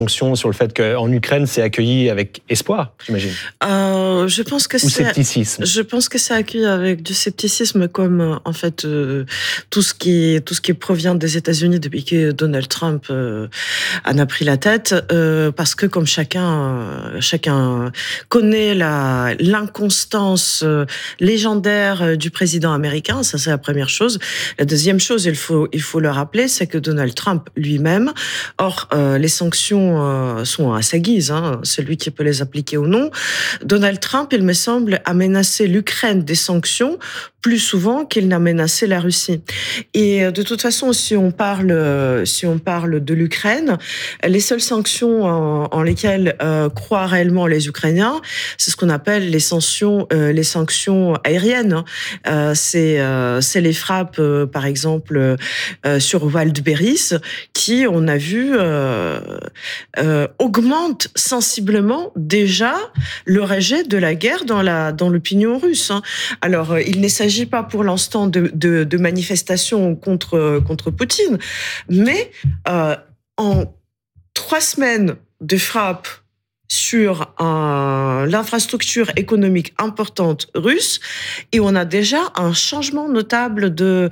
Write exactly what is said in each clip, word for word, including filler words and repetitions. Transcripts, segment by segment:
sanctions sur le fait qu'en Ukraine, c'est accueilli avec espoir, j'imagine. Euh, je pense que Ou c'est scepticisme. Je pense que c'est accueilli avec du scepticisme, comme en fait euh, tout ce qui tout ce qui provient des États-Unis depuis que Donald Trump euh, en a pris la tête, euh, parce que comme chacun euh, chacun connaît la l'inconstance euh, légendaire du président américain, ça c'est la première chose. La deuxième chose, il faut il faut le rappeler, c'est que Donald Trump lui-même, or euh, les sanctions sont à sa guise, hein, celui qui peut les appliquer ou non. Donald Trump, il me semble, a menacé l'Ukraine des sanctions plus souvent qu'il n'a menacé la Russie. Et de toute façon, si on parle, si on parle de l'Ukraine, les seules sanctions en, en lesquelles euh, croient réellement les Ukrainiens, c'est ce qu'on appelle les sanctions, euh, les sanctions aériennes. Euh, c'est, euh, c'est les frappes, euh, par exemple, euh, sur Waldberries, qui, on a vu, euh, euh, augmente sensiblement déjà le rejet de la guerre dans la dans l'opinion russe. Hein. Alors, euh, il ne s'agit pas pour l'instant de, de, de manifestations contre, contre Poutine, mais euh, en trois semaines de frappe sur un, l'infrastructure économique importante russe, et on a déjà un changement notable de,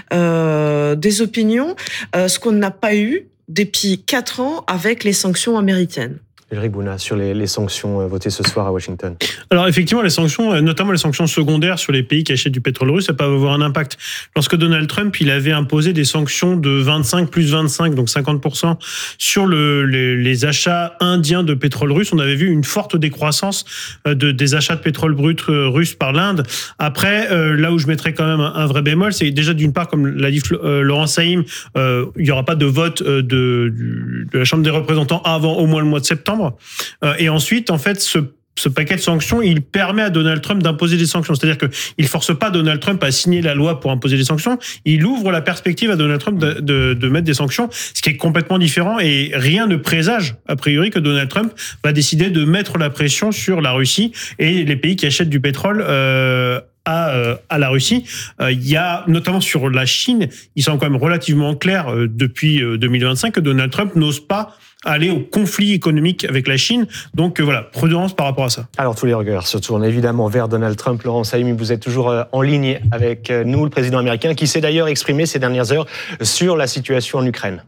euh, des opinions, euh, ce qu'on n'a pas eu depuis quatre ans avec les sanctions américaines. Ulrich Bouna, sur les, les sanctions votées ce soir à Washington. Alors effectivement, les sanctions, notamment les sanctions secondaires sur les pays qui achètent du pétrole russe, ça peut avoir un impact. Lorsque Donald Trump, il avait imposé des sanctions de vingt-cinq plus vingt-cinq, donc cinquante pour cent sur le, les, les achats indiens de pétrole russe, on avait vu une forte décroissance de, des achats de pétrole brut russe par l'Inde. Après, euh, là où je mettrais quand même un, un vrai bémol, c'est déjà d'une part, comme l'a dit euh, Laurent Saïm, euh, il n'y aura pas de vote de, de, de la Chambre des représentants avant au moins le mois de septembre. Et ensuite, en fait, ce Ce paquet de sanctions, il permet à Donald Trump d'imposer des sanctions. C'est-à-dire qu'il ne force pas Donald Trump à signer la loi pour imposer des sanctions. Il ouvre la perspective à Donald Trump de, de, de mettre des sanctions, ce qui est complètement différent. Et rien ne présage, a priori, que Donald Trump va décider de mettre la pression sur la Russie et les pays qui achètent du pétrole euh, à, euh, à la Russie. Euh, il y a, notamment sur la Chine, il semble quand même relativement clair euh, depuis euh, deux mille vingt-cinq que Donald Trump n'ose pas aller au conflit économique avec la Chine. Donc euh, voilà, prudence par rapport à ça. Alors tous les regards se tournent évidemment vers Donald Trump. Laurent Saïm, vous êtes toujours en ligne avec nous, le président américain, qui s'est d'ailleurs exprimé ces dernières heures sur la situation en Ukraine.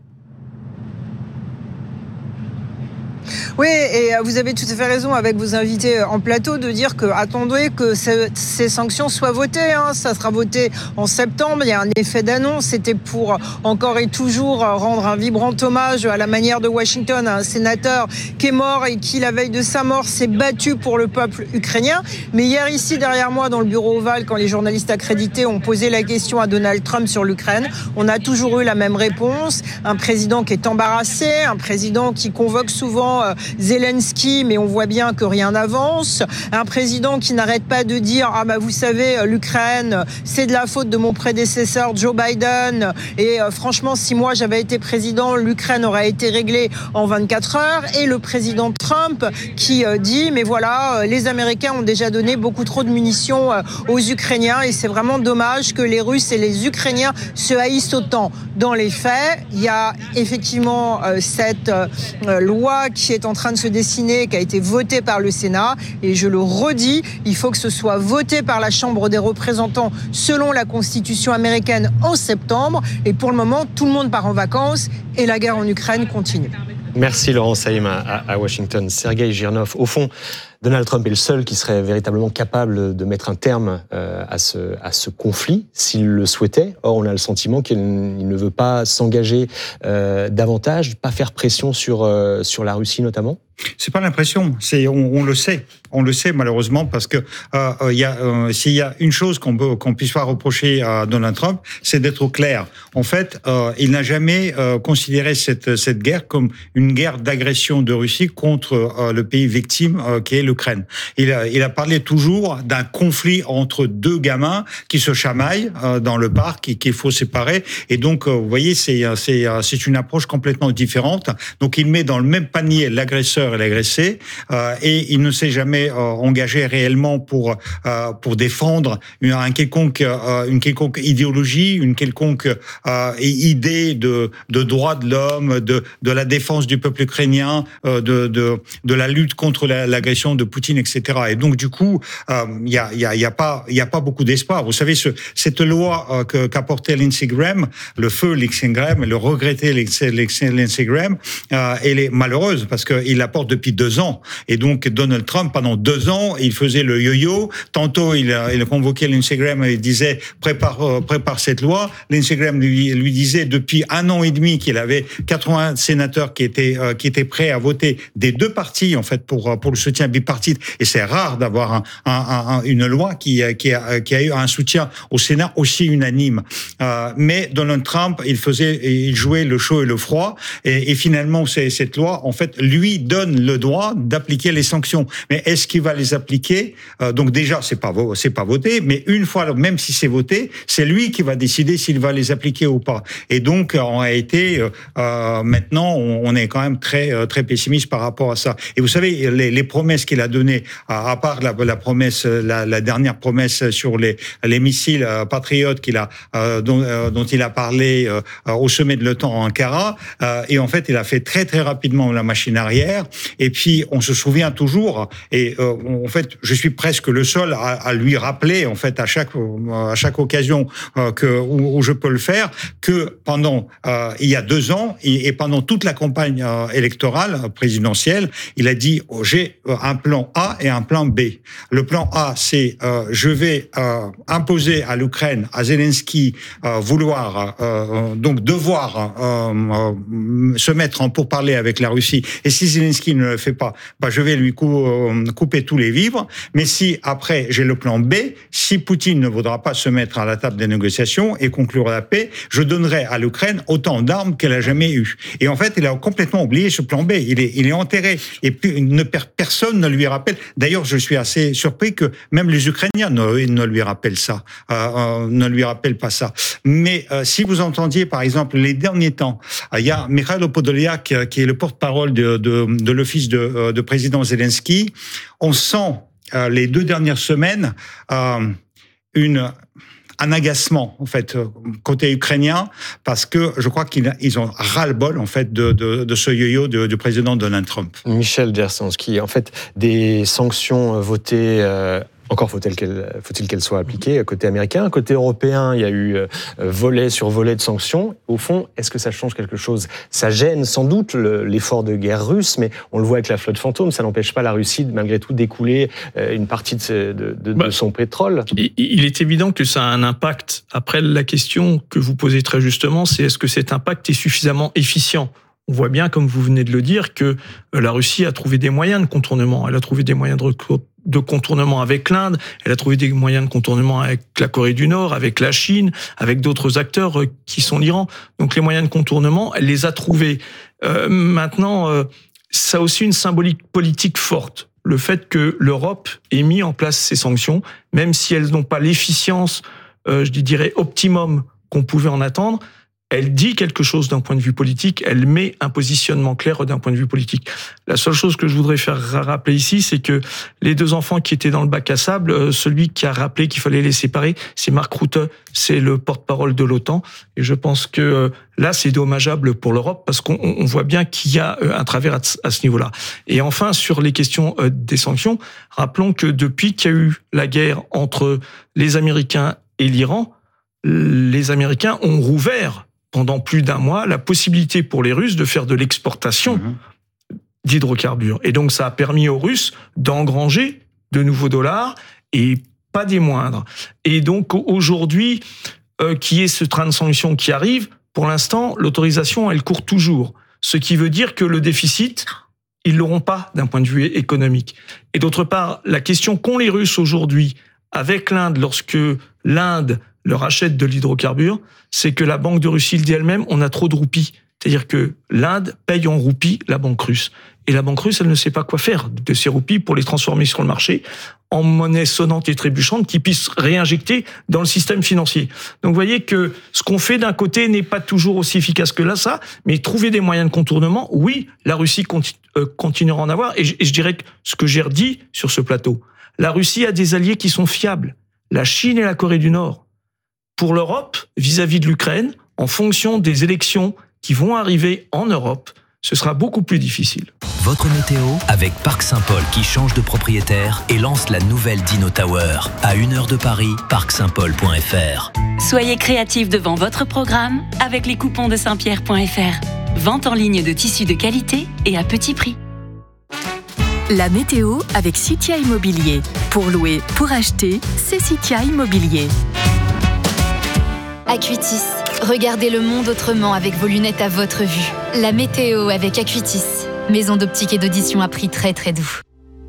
Oui, et vous avez tout à fait raison avec vos invités en plateau de dire que attendez que ces sanctions soient votées. Hein. Ça sera voté en septembre. Il y a un effet d'annonce. C'était pour encore et toujours rendre un vibrant hommage à la manière de Washington à un sénateur qui est mort et qui, la veille de sa mort, s'est battu pour le peuple ukrainien. Mais hier, ici, derrière moi, dans le bureau ovale, quand les journalistes accrédités ont posé la question à Donald Trump sur l'Ukraine, on a toujours eu la même réponse. Un président qui est embarrassé, un président qui convoque souvent euh, Zelensky, mais on voit bien que rien n'avance. Un président qui n'arrête pas de dire « Ah bah vous savez, l'Ukraine, c'est de la faute de mon prédécesseur Joe Biden. Et euh, franchement, si moi j'avais été président, l'Ukraine aurait été réglée en vingt-quatre heures. » Et le président Trump qui euh, dit « Mais voilà, euh, les Américains ont déjà donné beaucoup trop de munitions euh, aux Ukrainiens et c'est vraiment dommage que les Russes et les Ukrainiens se haïssent autant. » Dans les faits, il y a effectivement euh, cette euh, loi qui est en train de se dessiner, qui a été votée par le Sénat. Et je le redis, il faut que ce soit voté par la Chambre des représentants selon la Constitution américaine en septembre. Et pour le moment, tout le monde part en vacances et la guerre en Ukraine continue. Merci Laurent Saïm à, à Washington. Sergueï Girnov, au fond, Donald Trump est le seul qui serait véritablement capable de mettre un terme euh, à, ce, à ce conflit, s'il le souhaitait. Or, on a le sentiment qu'il ne veut pas s'engager euh, davantage, pas faire pression sur, euh, sur la Russie notamment. C'est pas l'impression, c'est on, on le sait, on le sait malheureusement parce que euh, il y a euh, s'il y a une chose qu'on peut qu'on puisse pas reprocher à Donald Trump, c'est d'être clair. En fait, euh, il n'a jamais euh, considéré cette cette guerre comme une guerre d'agression de Russie contre euh, le pays victime euh, qui est l'Ukraine. Il a il a parlé toujours d'un conflit entre deux gamins qui se chamaillent euh, dans le parc et qu'il faut séparer. Et donc euh, vous voyez, c'est c'est c'est une approche complètement différente. Donc il met dans le même panier l'agresseur l'agresseur et l'agressé, euh, et il ne s'est jamais euh, engagé réellement pour euh, pour défendre une, un quelconque euh, une quelconque idéologie, une quelconque euh, idée de de droit de l'homme, de de la défense du peuple ukrainien, euh, de de de la lutte contre la, l'agression de Poutine, et cetera. Et donc du coup, il euh, y a il y a il y a pas il y a pas beaucoup d'espoir. Vous savez, ce, cette loi euh, que, qu'a portée Lindsey Graham, le feu Lindsey Graham, le regretté Lindsey Graham, euh, elle est malheureuse parce qu'il la porte depuis deux ans. Et donc Donald Trump, pendant deux ans, il faisait le yo-yo. Tantôt, il, il convoquait Lindsey Graham et il disait prépare, euh, prépare cette loi. Lindsey Graham lui, lui disait depuis un an et demi qu'il avait quatre-vingts sénateurs qui étaient euh, qui étaient prêts à voter des deux partis en fait pour pour le soutien bipartite. Et c'est rare d'avoir un, un, un, une loi qui qui a, qui a eu un soutien au Sénat aussi unanime. Euh, mais Donald Trump, il faisait, il jouait le chaud et le froid. Et, et finalement, c'est, cette loi, en fait, lui donne le droit d'appliquer les sanctions. Mais est-ce qu'il va les appliquer? euh, Donc déjà, c'est pas c'est pas voté. Mais une fois, même si c'est voté, c'est lui qui va décider s'il va les appliquer ou pas. Et donc, en réalité, euh, maintenant, on, on est quand même très très pessimiste par rapport à ça. Et vous savez, les, les promesses qu'il a données, à, à part la, la promesse, la, la dernière promesse sur les les missiles euh, patriotes qu'il a euh, dont, euh, dont il a parlé euh, au sommet de l'OTAN en Ankara, euh, et en fait il a fait très très rapidement la machine arrière. Et puis on se souvient toujours, et euh, en fait je suis presque le seul à, à lui rappeler en fait à chaque à chaque occasion euh, que où, où je peux le faire, que pendant euh, il y a deux ans et, et pendant toute la campagne euh, électorale présidentielle, il a dit oh, j'ai un plan A et un plan B. Le plan A, c'est euh, je vais euh, imposer à l'Ukraine, à Zelensky, euh, vouloir euh, donc devoir euh, euh, se mettre en pourparlers avec la Russie. Et si Zelensky ne le fait pas, bah je vais lui cou- euh, couper tous les vivres. Mais si après j'ai le plan B, si Poutine ne voudra pas se mettre à la table des négociations et conclure la paix, je donnerai à l'Ukraine autant d'armes qu'elle a jamais eu. Et en fait, il a complètement oublié ce plan B. Il est, il est enterré. Et puis, ne, personne ne lui rappelle. D'ailleurs, je suis assez surpris que même les Ukrainiens ne, ne lui rappellent ça, euh, euh, ne lui rappellent pas ça. Mais euh, si vous entendiez, par exemple, les derniers temps, euh, il y a Mikhailo Podolyak euh, qui est le porte-parole de, de, de l'office de, euh, de président Zelensky. On sent euh, les deux dernières semaines euh, une un agacement en fait côté ukrainien, parce que je crois qu'ils ils ont ras-le-bol en fait de, de, de ce yo-yo du, du président Donald Trump. Michel Dzierzonski, en fait, des sanctions votées. Euh Encore faut-il qu'elles, faut-il qu'elles soient appliquées côté américain. Côté européen, il y a eu volet sur volet de sanctions. Au fond, est-ce que ça change quelque chose? Ça gêne sans doute le, l'effort de guerre russe, mais on le voit avec la flotte fantôme, ça n'empêche pas la Russie, malgré tout, d'écouler une partie de, ses, de, de, bah, de son pétrole. Il est évident que ça a un impact. Après, la question que vous posez très justement, c'est est-ce que cet impact est suffisamment efficient? On voit bien, comme vous venez de le dire, que la Russie a trouvé des moyens de contournement. Elle a trouvé des moyens de recours de contournement avec l'Inde, elle a trouvé des moyens de contournement avec la Corée du Nord, avec la Chine, avec d'autres acteurs qui sont l'Iran. Donc les moyens de contournement, elle les a trouvés. Euh, maintenant, euh, ça a aussi une symbolique politique forte. Le fait que l'Europe ait mis en place ces sanctions, même si elles n'ont pas l'efficience, euh, je dirais, optimum qu'on pouvait en attendre, elle dit quelque chose d'un point de vue politique, elle met un positionnement clair d'un point de vue politique. La seule chose que je voudrais faire rappeler ici, c'est que les deux enfants qui étaient dans le bac à sable, celui qui a rappelé qu'il fallait les séparer, c'est Mark Rutte, c'est le porte-parole de l'OTAN. Et je pense que là, c'est dommageable pour l'Europe parce qu'on on voit bien qu'il y a un travers à ce niveau-là. Et enfin, sur les questions des sanctions, rappelons que depuis qu'il y a eu la guerre entre les Américains et l'Iran, les Américains ont rouvert pendant plus d'un mois, la possibilité pour les Russes de faire de l'exportation mmh. d'hydrocarbures. Et donc, ça a permis aux Russes d'engranger de nouveaux dollars, et pas des moindres. Et donc, aujourd'hui, euh, qu'il y ait ce train de sanctions qui arrive, pour l'instant, l'autorisation, elle court toujours. Ce qui veut dire que le déficit, ils l'auront pas d'un point de vue économique. Et d'autre part, la question qu'ont les Russes aujourd'hui avec l'Inde, lorsque l'Inde leur achète de l'hydrocarbure, c'est que la Banque de Russie le dit elle-même, on a trop de roupies. C'est-à-dire que l'Inde paye en roupies la banque russe. Et la banque russe, elle ne sait pas quoi faire de ces roupies pour les transformer sur le marché en monnaie sonnante et trébuchante qui puisse réinjecter dans le système financier. Donc vous voyez que ce qu'on fait d'un côté n'est pas toujours aussi efficace que là, ça, mais trouver des moyens de contournement, oui, la Russie continue, euh, continuera à en avoir. Et je, et je dirais que ce que j'ai redit sur ce plateau, la Russie a des alliés qui sont fiables, la Chine et la Corée du Nord. Pour l'Europe, vis-à-vis de l'Ukraine, en fonction des élections qui vont arriver en Europe, ce sera beaucoup plus difficile. Votre météo avec Parc Saint-Paul qui change de propriétaire et lance la nouvelle Dino Tower. À une heure de Paris, parc saint paul point f r. Soyez créatifs devant votre programme avec les coupons de saint pierre point f r. Vente en ligne de tissus de qualité et à petit prix. La météo avec Citia Immobilier. Pour louer, pour acheter, c'est Citia Immobilier. Acuitis. Regardez le monde autrement avec vos lunettes à votre vue. La météo avec Acuitis. Maison d'optique et d'audition à prix très très doux.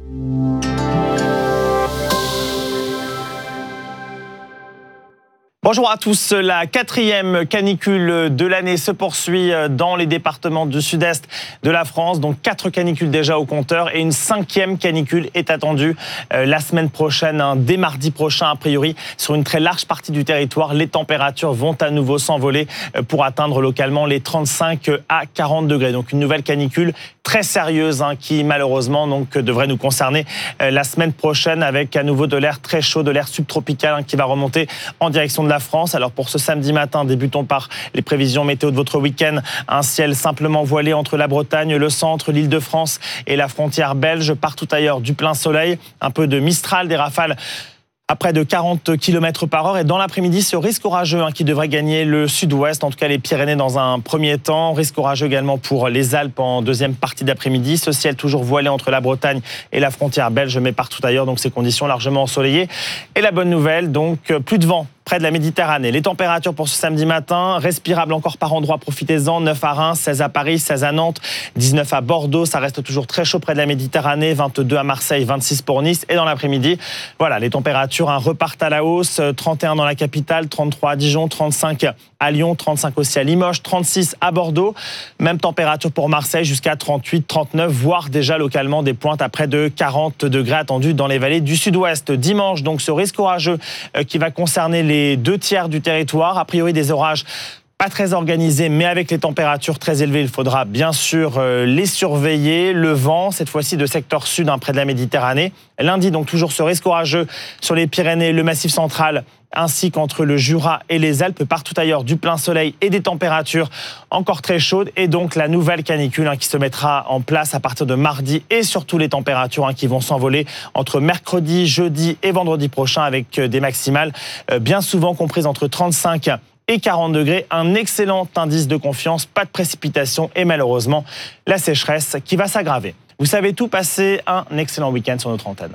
Bonjour à tous. La quatrième canicule de l'année se poursuit dans les départements du sud-est de la France. Donc quatre canicules déjà au compteur et une cinquième canicule est attendue la semaine prochaine, hein, dès mardi prochain a priori. Sur une très large partie du territoire, les températures vont à nouveau s'envoler pour atteindre localement les trente-cinq à quarante degrés. Donc une nouvelle canicule très sérieuse hein, qui malheureusement donc, devrait nous concerner la semaine prochaine avec à nouveau de l'air très chaud, de l'air subtropical hein, qui va remonter en direction de la France. Alors pour ce samedi matin, débutons par les prévisions météo de votre week-end. Un ciel simplement voilé entre la Bretagne, le centre, l'Île-de-France et la frontière belge. Partout ailleurs, du plein soleil, un peu de mistral, des rafales à près de quarante kilomètres par heure. Et dans l'après-midi, ce risque orageux hein, qui devrait gagner le sud-ouest, en tout cas les Pyrénées dans un premier temps. Risque orageux également pour les Alpes en deuxième partie d'après-midi. Ce ciel toujours voilé entre la Bretagne et la frontière belge, mais partout ailleurs. Donc ces conditions largement ensoleillées. Et la bonne nouvelle, donc plus de vent près de la Méditerranée. Les températures pour ce samedi matin, respirables encore par endroits, profitez-en. neuf à Reims, seize à Paris, seize à Nantes, dix-neuf à Bordeaux. Ça reste toujours très chaud près de la Méditerranée. vingt-deux à Marseille, vingt-six pour Nice. Et dans l'après-midi, voilà, les températures hein, repartent à la hausse. trente et un dans la capitale, trente-trois à Dijon, trente-cinq à Lyon, trente-cinq aussi à Limoges, trente-six à Bordeaux. Même température pour Marseille jusqu'à trente-huit, trente-neuf, voire déjà localement des pointes à près de quarante degrés attendus dans les vallées du sud-ouest. Dimanche, donc ce risque orageux euh, qui va concerner les les deux tiers du territoire. A priori, des orages pas très organisés, mais avec les températures très élevées, il faudra bien sûr les surveiller. Le vent, cette fois-ci de secteur sud, hein, près de la Méditerranée. Lundi, donc toujours ce risque orageux sur les Pyrénées, le Massif central, ainsi qu'entre le Jura et les Alpes. Partout ailleurs, du plein soleil et des températures encore très chaudes. Et donc la nouvelle canicule hein, qui se mettra en place à partir de mardi et surtout les températures hein, qui vont s'envoler entre mercredi, jeudi et vendredi prochain avec des maximales euh, bien souvent comprises entre trente-cinq et quarante degrés. Un excellent indice de confiance, pas de précipitation et malheureusement la sécheresse qui va s'aggraver. Vous savez tout, passez un excellent week-end sur notre antenne.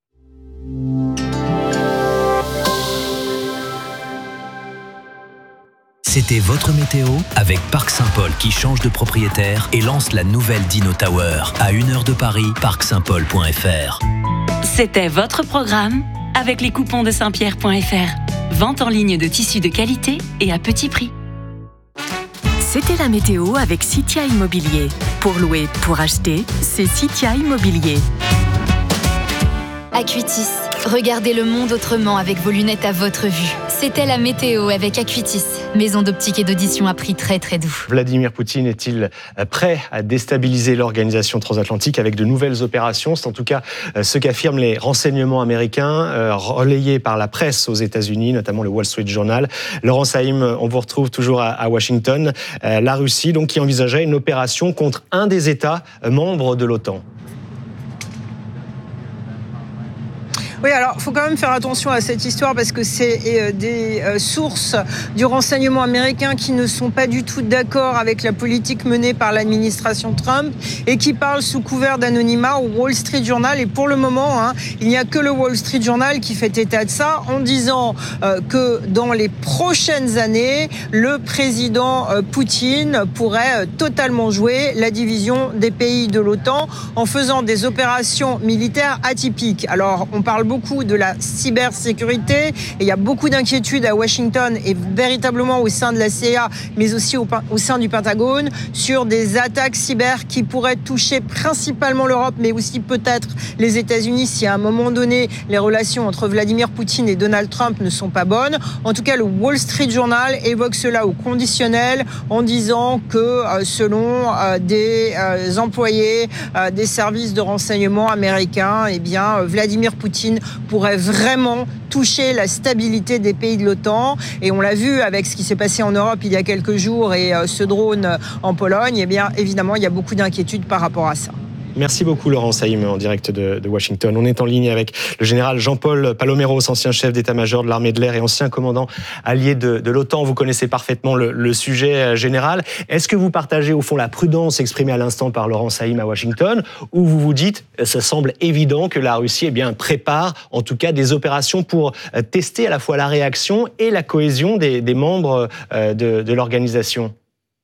C'était votre météo avec Parc Saint-Paul qui change de propriétaire et lance la nouvelle Dino Tower. À une heure de Paris, parc saint paul point f r. C'était votre programme avec les coupons de saint pierre point f r. Vente en ligne de tissus de qualité et à petit prix. C'était la météo avec Citia Immobilier. Pour louer, pour acheter, c'est Citia Immobilier. Acuitis. Regardez le monde autrement avec vos lunettes à votre vue. C'était la météo avec Acuitis, maison d'optique et d'audition à prix très très doux. Vladimir Poutine est-il prêt à déstabiliser l'organisation transatlantique avec de nouvelles opérations? C'est en tout cas ce qu'affirment les renseignements américains, relayés par la presse aux États-Unis, notamment le Wall Street Journal. Laurence Haïm, on vous retrouve toujours à Washington. La Russie, donc, qui envisageait une opération contre un des États membres de l'OTAN. Oui, alors il faut quand même faire attention à cette histoire parce que c'est euh, des euh, sources du renseignement américain qui ne sont pas du tout d'accord avec la politique menée par l'administration Trump et qui parlent sous couvert d'anonymat au Wall Street Journal. Et pour le moment, hein, il n'y a que le Wall Street Journal qui fait état de ça en disant euh, que dans les prochaines années, le président euh, Poutine pourrait euh, totalement jouer la division des pays de l'OTAN en faisant des opérations militaires atypiques. Alors, on parle beaucoup de la cybersécurité et il y a beaucoup d'inquiétudes à Washington et véritablement au sein de la C I A, mais aussi au, au sein du Pentagone, sur des attaques cyber qui pourraient toucher principalement l'Europe, mais aussi peut-être les États-Unis si à un moment donné les relations entre Vladimir Poutine et Donald Trump ne sont pas bonnes. En tout cas, le Wall Street Journal évoque cela au conditionnel en disant que euh, selon euh, des euh, employés euh, des services de renseignement américains, eh bien, euh, Vladimir Poutine pourrait vraiment toucher la stabilité des pays de l'OTAN. Et on l'a vu avec ce qui s'est passé en Europe il y a quelques jours et euh, ce drone en Pologne, eh bien, évidemment, il y a beaucoup d'inquiétudes par rapport à ça. Merci beaucoup Laurent Saïm en direct de, de Washington. On est en ligne avec le général Jean-Paul Paloméros, ancien chef d'état-major de l'armée de l'air et ancien commandant allié de, de l'OTAN. Vous connaissez parfaitement le, le sujet général. Est-ce que vous partagez au fond la prudence exprimée à l'instant par Laurent Saïm à Washington, ou vous vous dites, ça semble évident que la Russie eh bien, prépare en tout cas des opérations pour tester à la fois la réaction et la cohésion des, des membres de, de l'organisation?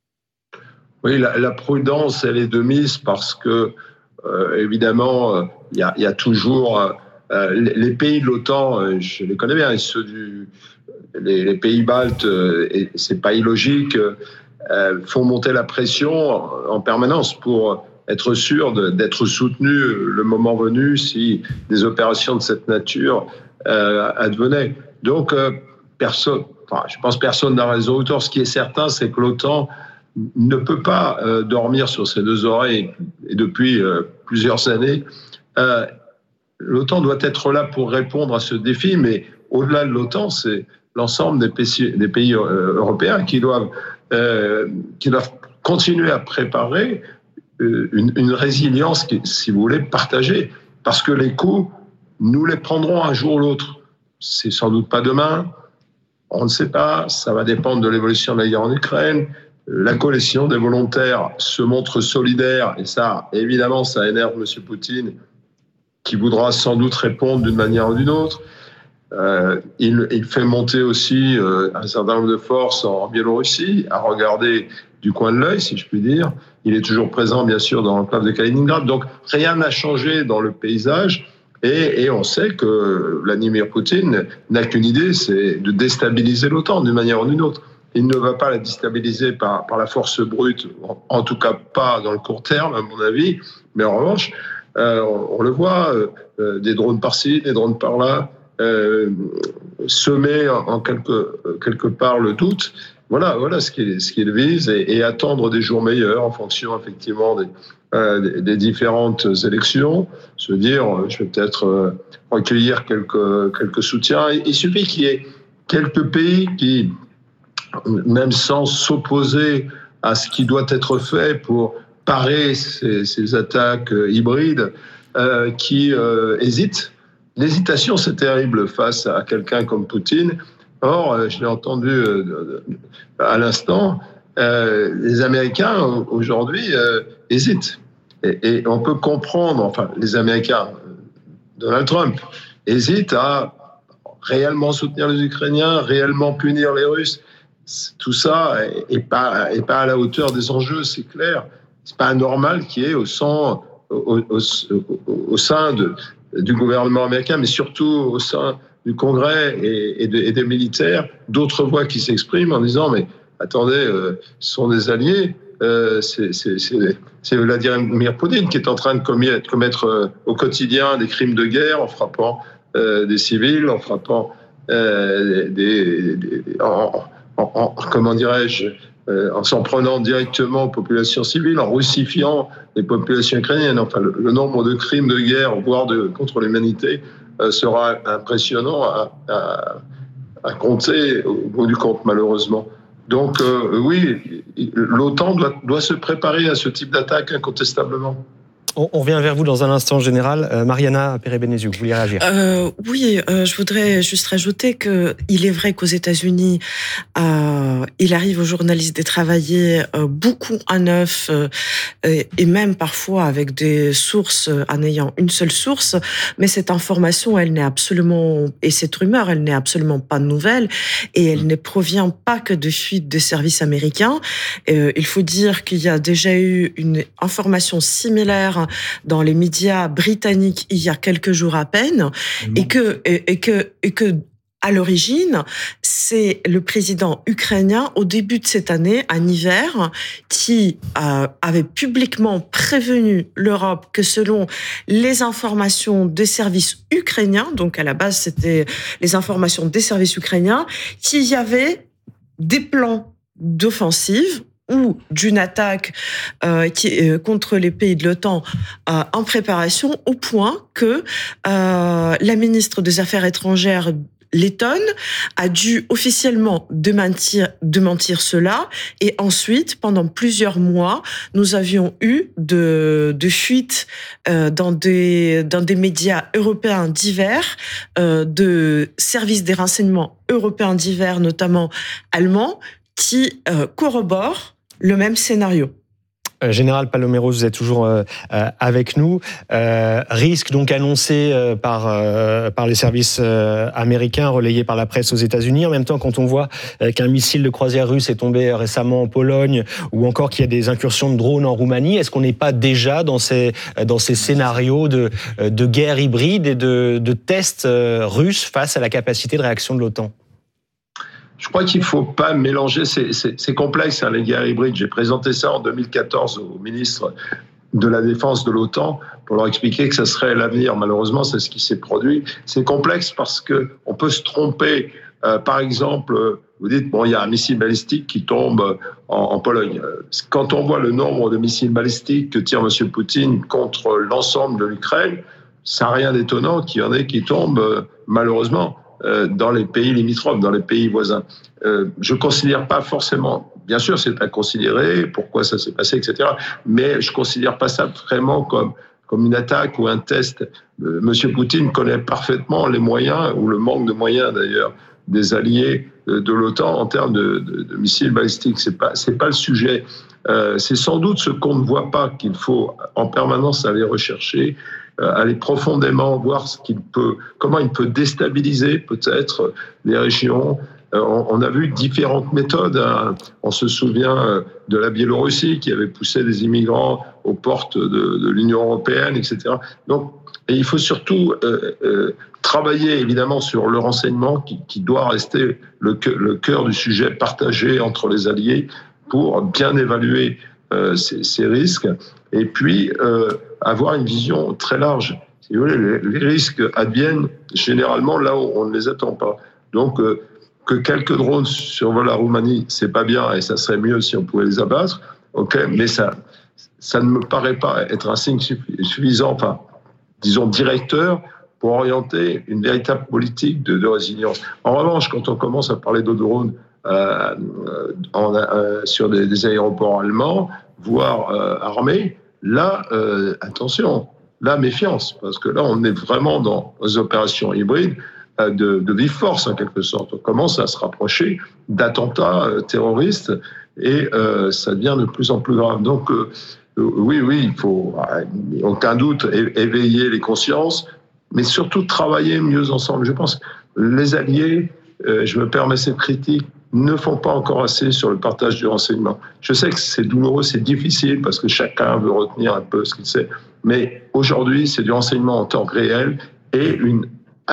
Oui, la, la prudence, elle est de mise parce que Euh, évidemment, il euh, y, y a toujours euh, les, les pays de l'OTAN, euh, je les connais bien, et ceux du, les, les pays baltes, euh, et c'est pas illogique, euh, font monter la pression en, en permanence pour être sûr de, d'être soutenus le moment venu si des opérations de cette nature euh, advenaient. Donc, euh, personne, enfin, je pense que personne n'a raison autour. Ce qui est certain, c'est que l'OTAN ne peut pas euh, dormir sur ses deux oreilles, et depuis euh, plusieurs années. Euh, L'OTAN doit être là pour répondre à ce défi, mais au-delà de l'OTAN, c'est l'ensemble des pays, des pays euh, européens qui doivent, euh, qui doivent continuer à préparer euh, une, une résilience, qui, si vous voulez, partagée. Parce que les coups, nous les prendrons un jour ou l'autre. C'est sans doute pas demain, on ne sait pas, ça va dépendre de l'évolution de la guerre en Ukraine. La coalition des volontaires se montre solidaire, et ça, évidemment, ça énerve M. Poutine, qui voudra sans doute répondre d'une manière ou d'une autre. Euh, il, il fait monter aussi euh, un certain nombre de forces en Biélorussie, à regarder du coin de l'œil, si je puis dire. Il est toujours présent, bien sûr, dans l'enclave de Kaliningrad. Donc, rien n'a changé dans le paysage. Et, et on sait que Vladimir Poutine n'a qu'une idée, c'est de déstabiliser l'OTAN d'une manière ou d'une autre. Il ne va pas la déstabiliser par, par la force brute, en, en tout cas pas dans le court terme, à mon avis. Mais en revanche, euh, on, on le voit, euh, des drones par-ci, des drones par-là, euh, semer en, en quelque, quelque part le doute. Voilà, voilà ce qu'il ce qu'il vise, et, et attendre des jours meilleurs en fonction effectivement des, euh, des, des différentes élections. Se dire, je vais peut-être euh, recueillir quelques, quelques soutiens. Il, il suffit qu'il y ait quelques pays qui, même sans s'opposer à ce qui doit être fait pour parer ces, ces attaques hybrides, euh, qui euh, hésitent. L'hésitation, c'est terrible face à quelqu'un comme Poutine. Or, je l'ai entendu euh, à l'instant, euh, les Américains, aujourd'hui, euh, hésitent. Et, et on peut comprendre, enfin, les Américains, Donald Trump, hésitent à réellement soutenir les Ukrainiens, réellement punir les Russes. Tout ça n'est pas, est pas à la hauteur des enjeux, c'est clair. C'est pas anormal qu'il y ait au, sein, au, au, au sein de, du gouvernement américain, mais surtout au sein du Congrès et, et, de, et des militaires, d'autres voix qui s'expriment en disant « mais attendez, euh, ce sont des alliés, euh, c'est, c'est, c'est, c'est Vladimir Poutine qui est en train de commettre, commettre euh, au quotidien des crimes de guerre en frappant euh, des civils, en frappant euh, des... des en, En, en, comment dirais-je, euh, en s'en prenant directement aux populations civiles, en russifiant les populations ukrainiennes. Enfin, le, le nombre de crimes de guerre, voire de, contre l'humanité, euh, sera impressionnant à, à, à compter au bout du compte, malheureusement. Donc, euh, oui, l'OTAN doit, doit se préparer à ce type d'attaque incontestablement. On revient vers vous dans un instant, général. Euh, Mariana Pérez-Bénéziou, vous vouliez réagir? euh, Oui, euh, je voudrais juste rajouter que il est vrai qu'aux États-Unis, euh, il arrive aux journalistes de travailler euh, beaucoup à neuf euh, et, et même parfois avec des sources en ayant une seule source. Mais cette information, elle n'est absolument et cette rumeur, elle n'est absolument pas nouvelle et elle ne provient pas que de fuites des services américains. Euh, il faut dire qu'il y a déjà eu une information similaire dans les médias britanniques il y a quelques jours à peine, et que, et, et que, et que, à l'origine, c'est le président ukrainien, au début de cette année, en hiver, qui euh, avait publiquement prévenu l'Europe que selon les informations des services ukrainiens, donc à la base c'était les informations des services ukrainiens, qu'il y avait des plans d'offensive ou d'une attaque euh, qui, euh, contre les pays de l'OTAN euh, en préparation, au point que euh, la ministre des Affaires étrangères lettonne a dû officiellement démentir, démentir cela, et ensuite, pendant plusieurs mois, nous avions eu de, de fuites euh, dans, des, dans des médias européens divers, euh, de services des renseignements européens divers, notamment allemands, qui euh, corroborent le même scénario. Euh, Général Paloméros, vous êtes toujours euh, euh, avec nous. Euh, risque donc annoncé euh, par euh, par les services euh, américains, relayé par la presse aux États-Unis. En même temps, quand on voit euh, qu'un missile de croisière russe est tombé récemment en Pologne, ou encore qu'il y a des incursions de drones en Roumanie, est-ce qu'on n'est pas déjà dans ces dans ces scénarios de de guerre hybride et de de tests euh, russes face à la capacité de réaction de l'OTAN? Je crois qu'il ne faut pas mélanger, c'est, c'est, c'est complexe, hein, les guerres hybrides. J'ai présenté ça en deux mille quatorze au ministre de la Défense de l'OTAN pour leur expliquer que ça serait l'avenir. Malheureusement, c'est ce qui s'est produit. C'est complexe parce qu'on peut se tromper. Euh, par exemple, vous dites, bon, il y a un missile balistique qui tombe en, en Pologne. Quand on voit le nombre de missiles balistiques que tire M. Poutine contre l'ensemble de l'Ukraine, ça n'a rien d'étonnant qu'il y en ait qui tombent, malheureusement, dans les pays limitrophes, dans les pays voisins. Euh, je ne considère pas forcément, bien sûr c'est à considérer, pourquoi ça s'est passé, et cetera, mais je ne considère pas ça vraiment comme, comme une attaque ou un test. Euh, Monsieur Poutine connaît parfaitement les moyens, ou le manque de moyens d'ailleurs, des alliés de l'OTAN en termes de, de, de missiles balistiques. Ce n'est pas, c'est pas le sujet. Euh, c'est sans doute ce qu'on ne voit pas qu'il faut en permanence aller rechercher, aller profondément voir ce qu'il peut, comment il peut déstabiliser peut-être les régions. On a vu différentes méthodes. On se souvient de la Biélorussie qui avait poussé des immigrants aux portes de, de l'Union européenne, et cetera. Donc, et il faut surtout euh, euh, travailler évidemment sur le renseignement qui, qui doit rester le, le cœur du sujet partagé entre les alliés pour bien évaluer euh, ces, ces risques. Et puis, euh, avoir une vision très large. Si vous voulez, les, les risques adviennent généralement là où on ne les attend pas. Donc, euh, que quelques drones survolent la Roumanie, c'est pas bien, et ça serait mieux si on pouvait les abattre, ok, mais ça, ça ne me paraît pas être un signe suffisant, enfin, disons, directeur, pour orienter une véritable politique de, de résilience. En revanche, quand on commence à parler de drones euh, en, euh, sur des, des aéroports allemands, voire euh, armés, là, euh, attention, là, méfiance, parce que là, on est vraiment dans des opérations hybrides euh, de, de vive force, en quelque sorte. On commence à se rapprocher d'attentats euh, terroristes, et euh, ça devient de plus en plus grave. Donc, euh, oui, oui, il faut, aucun doute, éveiller les consciences, mais surtout travailler mieux ensemble. Je pense que les alliés, euh, je me permets cette critique, ne font pas encore assez sur le partage du renseignement. Je sais que c'est douloureux, c'est difficile, parce que chacun veut retenir un peu ce qu'il sait. Mais aujourd'hui, c'est du renseignement en temps réel et une,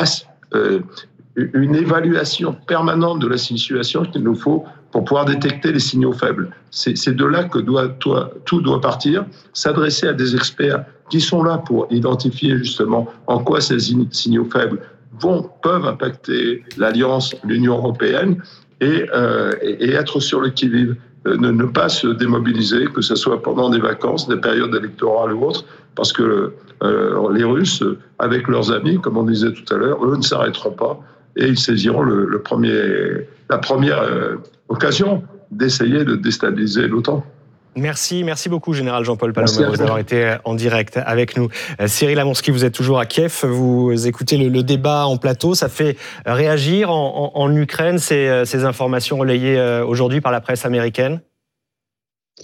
euh, une évaluation permanente de la situation qu'il nous faut pour pouvoir détecter les signaux faibles. C'est, c'est de là que doit, toi, tout doit partir, s'adresser à des experts qui sont là pour identifier justement en quoi ces signaux faibles vont, peuvent impacter l'Alliance, l'Union européenne, et, euh, et être sur le qui-vive, euh, ne, ne pas se démobiliser, que ce soit pendant des vacances, des périodes électorales ou autres, parce que euh, les Russes, avec leurs amis, comme on disait tout à l'heure, eux ne s'arrêteront pas, et ils saisiront le, le premier, la première euh, occasion d'essayer de déstabiliser l'OTAN. Merci, merci beaucoup, Général Jean-Paul Paloméros, d'avoir été en direct avec nous. Cyril Amonski, vous êtes toujours à Kiev, vous écoutez le, le débat en plateau, ça fait réagir en, en, en Ukraine ces, ces informations relayées aujourd'hui par la presse américaine?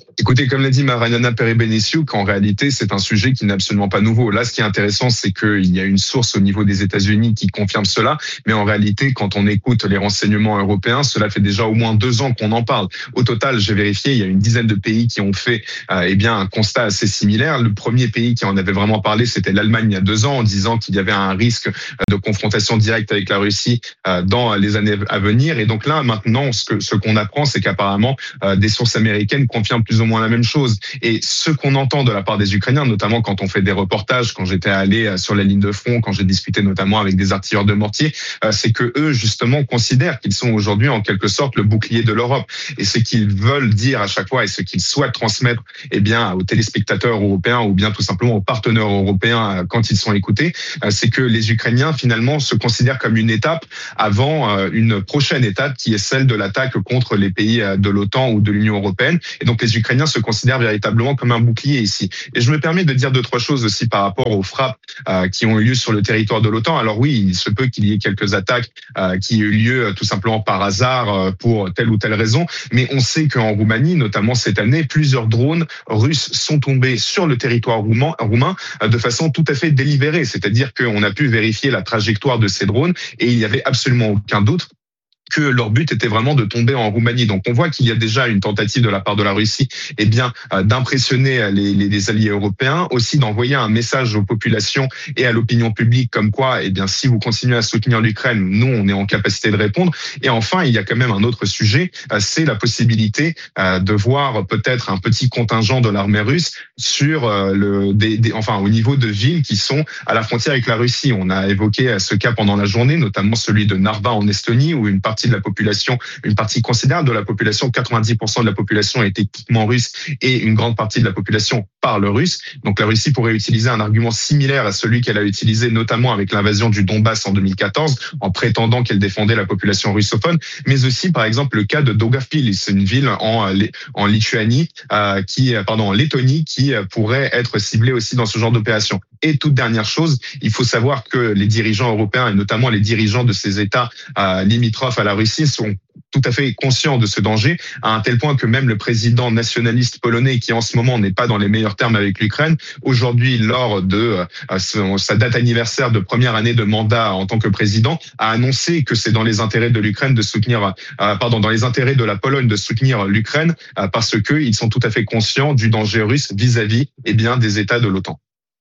Écoutez, comme l'a dit Mariana Perez-Benessiou, qu'en réalité, c'est un sujet qui n'est absolument pas nouveau. Là, ce qui est intéressant, c'est qu'il y a une source au niveau des États-Unis qui confirme cela. Mais en réalité, quand on écoute les renseignements européens, cela fait déjà au moins deux ans qu'on en parle. Au total, j'ai vérifié, il y a une dizaine de pays qui ont fait euh, eh bien, un constat assez similaire. Le premier pays qui en avait vraiment parlé, c'était l'Allemagne il y a deux ans, en disant qu'il y avait un risque de confrontation directe avec la Russie euh, dans les années à venir. Et donc là, maintenant, ce, que, ce qu'on apprend, c'est qu'apparemment, euh, des sources américaines confirment plus ou moins la même chose. Et ce qu'on entend de la part des Ukrainiens, notamment quand on fait des reportages, quand j'étais allé sur la ligne de front, quand j'ai discuté notamment avec des artilleurs de mortier, c'est que eux justement considèrent qu'ils sont aujourd'hui en quelque sorte le bouclier de l'Europe. Et ce qu'ils veulent dire à chaque fois et ce qu'ils souhaitent transmettre, eh bien, aux téléspectateurs européens ou bien tout simplement aux partenaires européens quand ils sont écoutés, c'est que les Ukrainiens finalement se considèrent comme une étape avant une prochaine étape qui est celle de l'attaque contre les pays de l'OTAN ou de l'Union européenne. Et donc les Ukrainiens se considèrent véritablement comme un bouclier ici. Et je me permets de dire deux, trois choses aussi par rapport aux frappes euh, qui ont eu lieu sur le territoire de l'OTAN. Alors oui, il se peut qu'il y ait quelques attaques euh, qui aient eu lieu euh, tout simplement par hasard euh, pour telle ou telle raison, mais on sait qu'en Roumanie, notamment cette année, plusieurs drones russes sont tombés sur le territoire roumain, roumain euh, de façon tout à fait délibérée, c'est-à-dire qu'on a pu vérifier la trajectoire de ces drones et il n'y avait absolument aucun doute que leur but était vraiment de tomber en Roumanie. Donc on voit qu'il y a déjà une tentative de la part de la Russie, eh bien, euh, d'impressionner les, les, les alliés européens, aussi d'envoyer un message aux populations et à l'opinion publique comme quoi, eh bien, si vous continuez à soutenir l'Ukraine, nous, on est en capacité de répondre. Et enfin, il y a quand même un autre sujet, euh, c'est la possibilité euh, de voir peut-être un petit contingent de l'armée russe sur euh, le, des, des, enfin, au niveau de villes qui sont à la frontière avec la Russie. On a évoqué ce cas pendant la journée, notamment celui de Narva en Estonie, où une partie de la population, une partie considérable de la population, quatre-vingt-dix pour cent de la population est techniquement russe et une grande partie de la population parle russe. Donc la Russie pourrait utiliser un argument similaire à celui qu'elle a utilisé notamment avec l'invasion du Donbass en deux mille quatorze en prétendant qu'elle défendait la population russophone, mais aussi par exemple le cas de Daugavpils, c'est une ville en, en Lituanie, euh, qui, pardon, en Lettonie qui pourrait être ciblée aussi dans ce genre d'opération. Et toute dernière chose, il faut savoir que les dirigeants européens et notamment les dirigeants de ces États euh, limitrophes à la Russie sont tout à fait conscients de ce danger, à un tel point que même le président nationaliste polonais, qui en ce moment n'est pas dans les meilleurs termes avec l'Ukraine, aujourd'hui, lors de euh, sa date anniversaire de première année de mandat en tant que président, a annoncé que c'est dans les intérêts de l'Ukraine de soutenir, euh, pardon, dans les intérêts de la Pologne de soutenir l'Ukraine, euh, parce qu'ils sont tout à fait conscients du danger russe vis-à-vis, eh bien, des États de l'OTAN.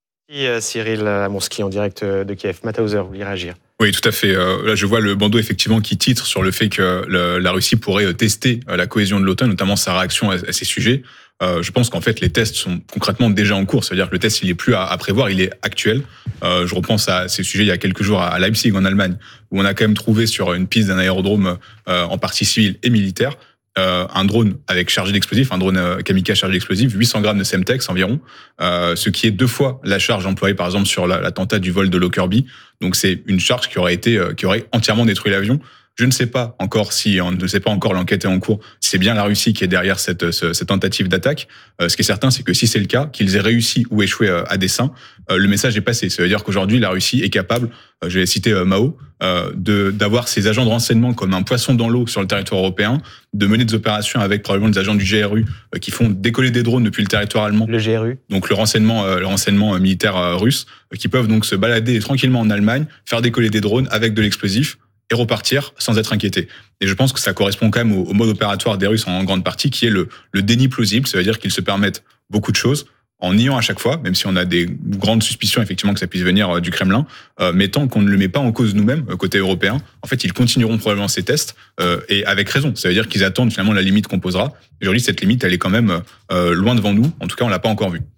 Et Cyril Amourski en direct de Kiev. Mathauser, vous voulez réagir ? Oui, tout à fait. Là, je vois le bandeau effectivement qui titre sur le fait que la Russie pourrait tester la cohésion de l'OTAN, notamment sa réaction à ces sujets. Je pense qu'en fait, les tests sont concrètement déjà en cours. C'est-à-dire que le test, il est plus à prévoir, il est actuel. Je repense à ces sujets il y a quelques jours à Leipzig, en Allemagne, où on a quand même trouvé sur une piste d'un aérodrome en partie civil et militaire Euh, un drone avec chargé d'explosifs, un drone euh, kamikaze chargé d'explosifs, huit cents grammes de Semtex environ, euh, ce qui est deux fois la charge employée par exemple sur la, l'attentat du vol de Lockerbie. Donc c'est une charge qui aurait été, euh, qui aurait entièrement détruit l'avion. Je ne sais pas encore si, on ne sait pas encore, l'enquête est en cours, si c'est bien la Russie qui est derrière cette, cette tentative d'attaque. Euh, ce qui est certain, c'est que si c'est le cas, qu'ils aient réussi ou échoué à dessein, euh, le message est passé. Ça veut dire qu'aujourd'hui, la Russie est capable, euh, je vais citer euh, Mao, euh, de, d'avoir ses agents de renseignement comme un poisson dans l'eau sur le territoire européen, de mener des opérations avec probablement des agents du G R U euh, qui font décoller des drones depuis le territoire allemand. Le G R U. Donc le renseignement, euh, le renseignement militaire euh, russe, euh, qui peuvent donc se balader tranquillement en Allemagne, faire décoller des drones avec de l'explosif, et repartir sans être inquiété. Et je pense que ça correspond quand même au, au mode opératoire des Russes en grande partie, qui est le, le déni plausible. Ça veut dire qu'ils se permettent beaucoup de choses en niant à chaque fois, même si on a des grandes suspicions effectivement que ça puisse venir du Kremlin, euh, mais tant qu'on ne le met pas en cause nous-mêmes, côté européen, en fait, ils continueront probablement ces tests, euh, et avec raison. Ça veut dire qu'ils attendent finalement la limite qu'on posera. Aujourd'hui, cette limite, elle est quand même euh, loin devant nous. En tout cas, on l'a pas encore vue.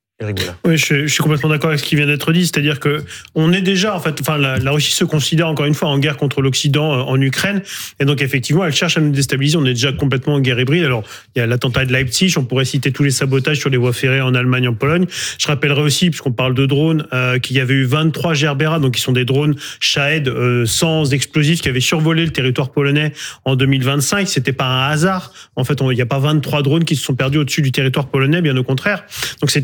Oui, je, je suis complètement d'accord avec ce qui vient d'être dit, c'est-à-dire que on est déjà, en fait, enfin, la, la Russie se considère encore une fois en guerre contre l'Occident euh, en Ukraine, et donc effectivement, elle cherche à nous déstabiliser. On est déjà complètement en guerre hybride. Alors, il y a l'attentat de Leipzig, on pourrait citer tous les sabotages sur les voies ferrées en Allemagne, en Pologne. Je rappellerai aussi, puisqu'on parle de drones, euh, qu'il y avait eu vingt-trois Gerbera, donc qui sont des drones Shahed euh, sans explosifs, qui avaient survolé le territoire polonais en deux mille vingt-cinq. C'était pas un hasard. En fait, il n'y a pas vingt-trois drones qui se sont perdus au-dessus du territoire polonais, bien au contraire. Donc, c'est effectivement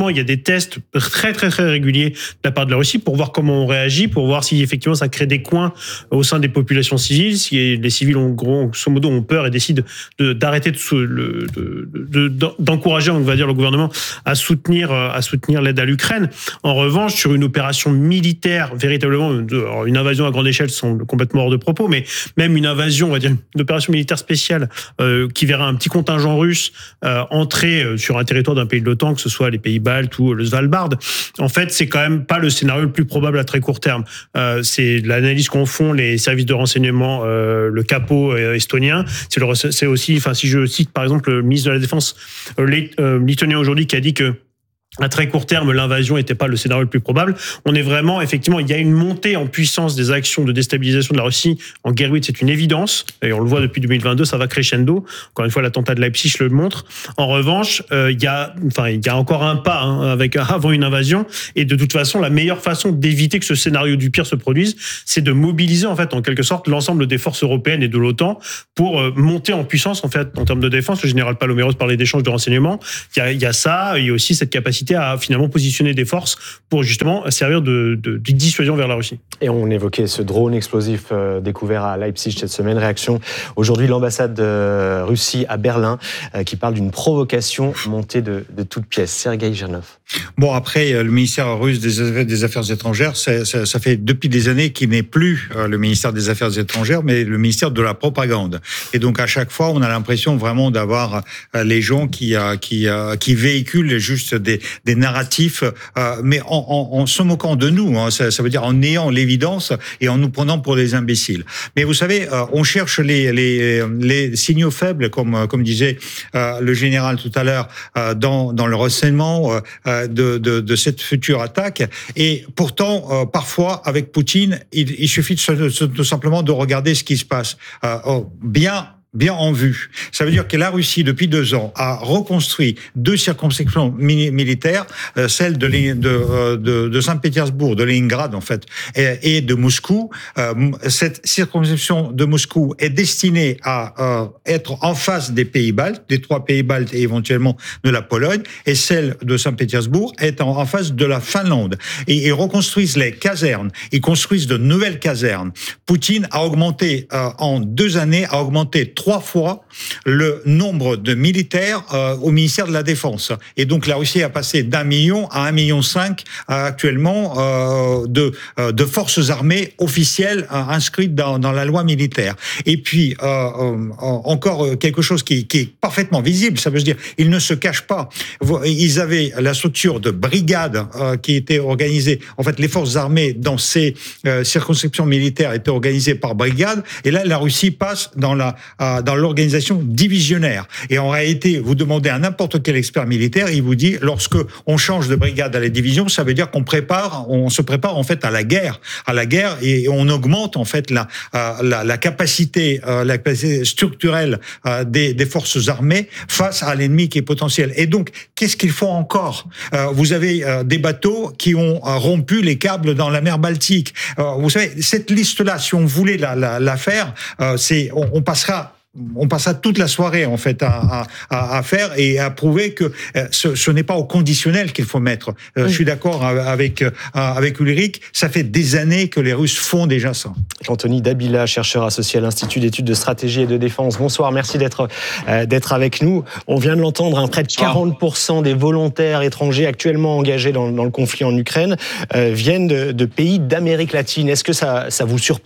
il y a des tests très très très réguliers de la part de la Russie pour voir comment on réagit, pour voir si effectivement ça crée des coins au sein des populations civiles, si les civils ont grosso modo ont peur et décident de, d'arrêter de, de, de, de, d'encourager, on va dire, le gouvernement à soutenir à soutenir l'aide à l'Ukraine. En revanche, sur une opération militaire véritablement, alors une invasion à grande échelle semble complètement hors de propos, mais même une invasion, on va dire une opération militaire spéciale euh, qui verra un petit contingent russe euh, entrer sur un territoire d'un pays de l'OTAN, que ce soit les pays baltes ou le Svalbard, en fait, c'est quand même pas le scénario le plus probable à très court terme. Euh, c'est l'analyse qu'en font les services de renseignement, euh, le capot euh, estonien. C'est, le, c'est aussi, enfin, si je cite par exemple le ministre de la Défense euh, euh, lituanien aujourd'hui qui a dit que à très court terme, l'invasion n'était pas le scénario le plus probable. On est vraiment, effectivement, il y a une montée en puissance des actions de déstabilisation de la Russie en guerre hybride, c'est une évidence. Et on le voit depuis deux mille vingt-deux, ça va crescendo. Encore une fois, l'attentat de Leipzig le montre. En revanche, euh, il y a, enfin, il y a encore un pas hein, avec avant une invasion. Et de toute façon, la meilleure façon d'éviter que ce scénario du pire se produise, c'est de mobiliser en fait, en quelque sorte, l'ensemble des forces européennes et de l'OTAN pour euh, monter en puissance en fait en termes de défense. Le général Paloméros parlait d'échanges de renseignements. Il y a, il y a ça, il y a aussi cette capacité à finalement positionner des forces pour justement servir de, de, de dissuasion vers la Russie. Et on évoquait ce drone explosif euh, découvert à Leipzig cette semaine. Réaction aujourd'hui, l'ambassade de Russie à Berlin euh, qui parle d'une provocation montée de, de toutes pièces. Sergueï Girnov. Bon, après, le ministère russe des, des Affaires étrangères, ça, ça, ça fait depuis des années qu'il n'est plus le ministère des Affaires étrangères, mais le ministère de la propagande. Et donc, à chaque fois, on a l'impression vraiment d'avoir les gens qui, qui, qui véhiculent juste des, des narratifs, mais en, en, en se moquant de nous. Hein, ça, ça veut dire en niant l'évidence et en nous prenant pour des imbéciles. Mais vous savez, on cherche les, les, les signaux faibles, comme, comme disait le général tout à l'heure, dans, dans le renseignement De, de, de cette future attaque. Et pourtant, euh, parfois, avec Poutine, il, il suffit de, de, tout simplement de regarder ce qui se passe. Euh, oh, bien... bien en vue. Ça veut dire que la Russie, depuis deux ans, a reconstruit deux circonscriptions mini- militaires, euh, celle de, de, de, de Saint-Pétersbourg, de Leningrad en fait, et, et de Moscou. Euh, cette circonscription de Moscou est destinée à euh, être en face des pays baltes, des trois pays baltes et éventuellement de la Pologne, et celle de Saint-Pétersbourg est en, en face de la Finlande. Et ils reconstruisent les casernes, ils construisent de nouvelles casernes. Poutine a augmenté euh, en deux années, a augmenté trois fois le nombre de militaires euh, au ministère de la Défense. Et donc la Russie a passé d'un million à un million cinq euh, actuellement euh, de, euh, de forces armées officielles euh, inscrites dans, dans la loi militaire. Et puis euh, euh, encore quelque chose qui, qui est parfaitement visible, ça veut dire ils ne se cachent pas. Ils avaient la structure de brigade euh, qui était organisée. En fait, les forces armées dans ces euh, circonscriptions militaires étaient organisées par brigade. Et là, la Russie passe dans la euh, dans l'organisation divisionnaire. Et en réalité, vous demandez à n'importe quel expert militaire, il vous dit, lorsque on change de brigade à la division, ça veut dire qu'on prépare, on se prépare en fait à la guerre, à la guerre, et on augmente en fait la la, la capacité, la capacité structurelle des, des forces armées face à l'ennemi qui est potentiel. Et donc, qu'est-ce qu'il faut encore ? Vous avez des bateaux qui ont rompu les câbles dans la mer Baltique. Vous savez, cette liste-là, si on voulait la, la, la faire, c'est, on, on passera On passera toute la soirée en fait à, à, à faire et à prouver que ce, ce n'est pas au conditionnel qu'il faut mettre. Euh, oui. Je suis d'accord avec avec Ulrich. Ça fait des années que les Russes font déjà ça. Anthony Dabila, chercheur associé à l'Institut d'études de stratégie et de défense. Bonsoir, merci d'être euh, d'être avec nous. On vient de l'entendre, hein, près de quarante pour cent des volontaires étrangers actuellement engagés dans, dans le conflit en Ukraine euh, viennent de, de pays d'Amérique latine. Est-ce que ça ça vous surprend ?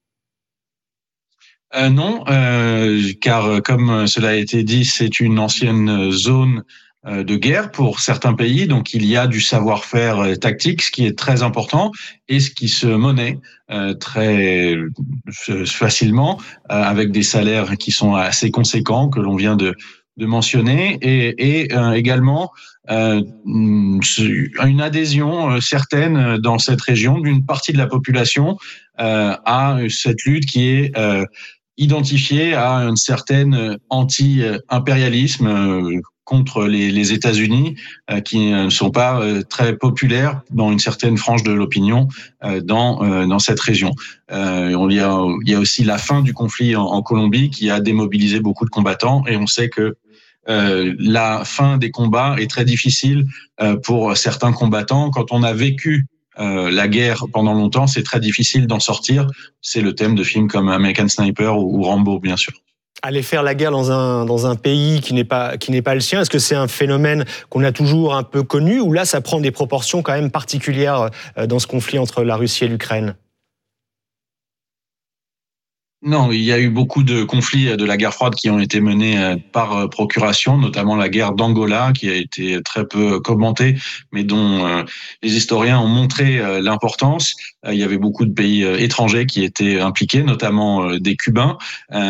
Euh, non, euh, car comme cela a été dit, c'est une ancienne zone de guerre pour certains pays, donc il y a du savoir-faire tactique, ce qui est très important, et ce qui se monnaie euh, très facilement, euh, avec des salaires qui sont assez conséquents, que l'on vient de, de mentionner, et, et euh, également euh, une adhésion certaine dans cette région d'une partie de la population euh, à cette lutte qui est euh, identifié à un certain anti-impérialisme euh, contre les, les États-Unis, euh, qui ne sont pas euh, très populaires dans une certaine frange de l'opinion euh, dans euh, dans cette région. Euh, on y a il y a aussi la fin du conflit en, en Colombie qui a démobilisé beaucoup de combattants, et on sait que euh, la fin des combats est très difficile euh, pour certains combattants. Quand on a vécu euh, la guerre pendant longtemps, c'est très difficile d'en sortir. C'est le thème de films comme American Sniper ou, ou Rambo, bien sûr. Aller faire la guerre dans un, dans un pays qui n'est pas, qui n'est pas le sien, est-ce que c'est un phénomène qu'on a toujours un peu connu ou là ça prend des proportions quand même particulières dans ce conflit entre la Russie et l'Ukraine ? Non, il y a eu beaucoup de conflits de la guerre froide qui ont été menés par procuration, notamment la guerre d'Angola qui a été très peu commentée, mais dont les historiens ont montré l'importance. Il y avait beaucoup de pays étrangers qui étaient impliqués, notamment des Cubains,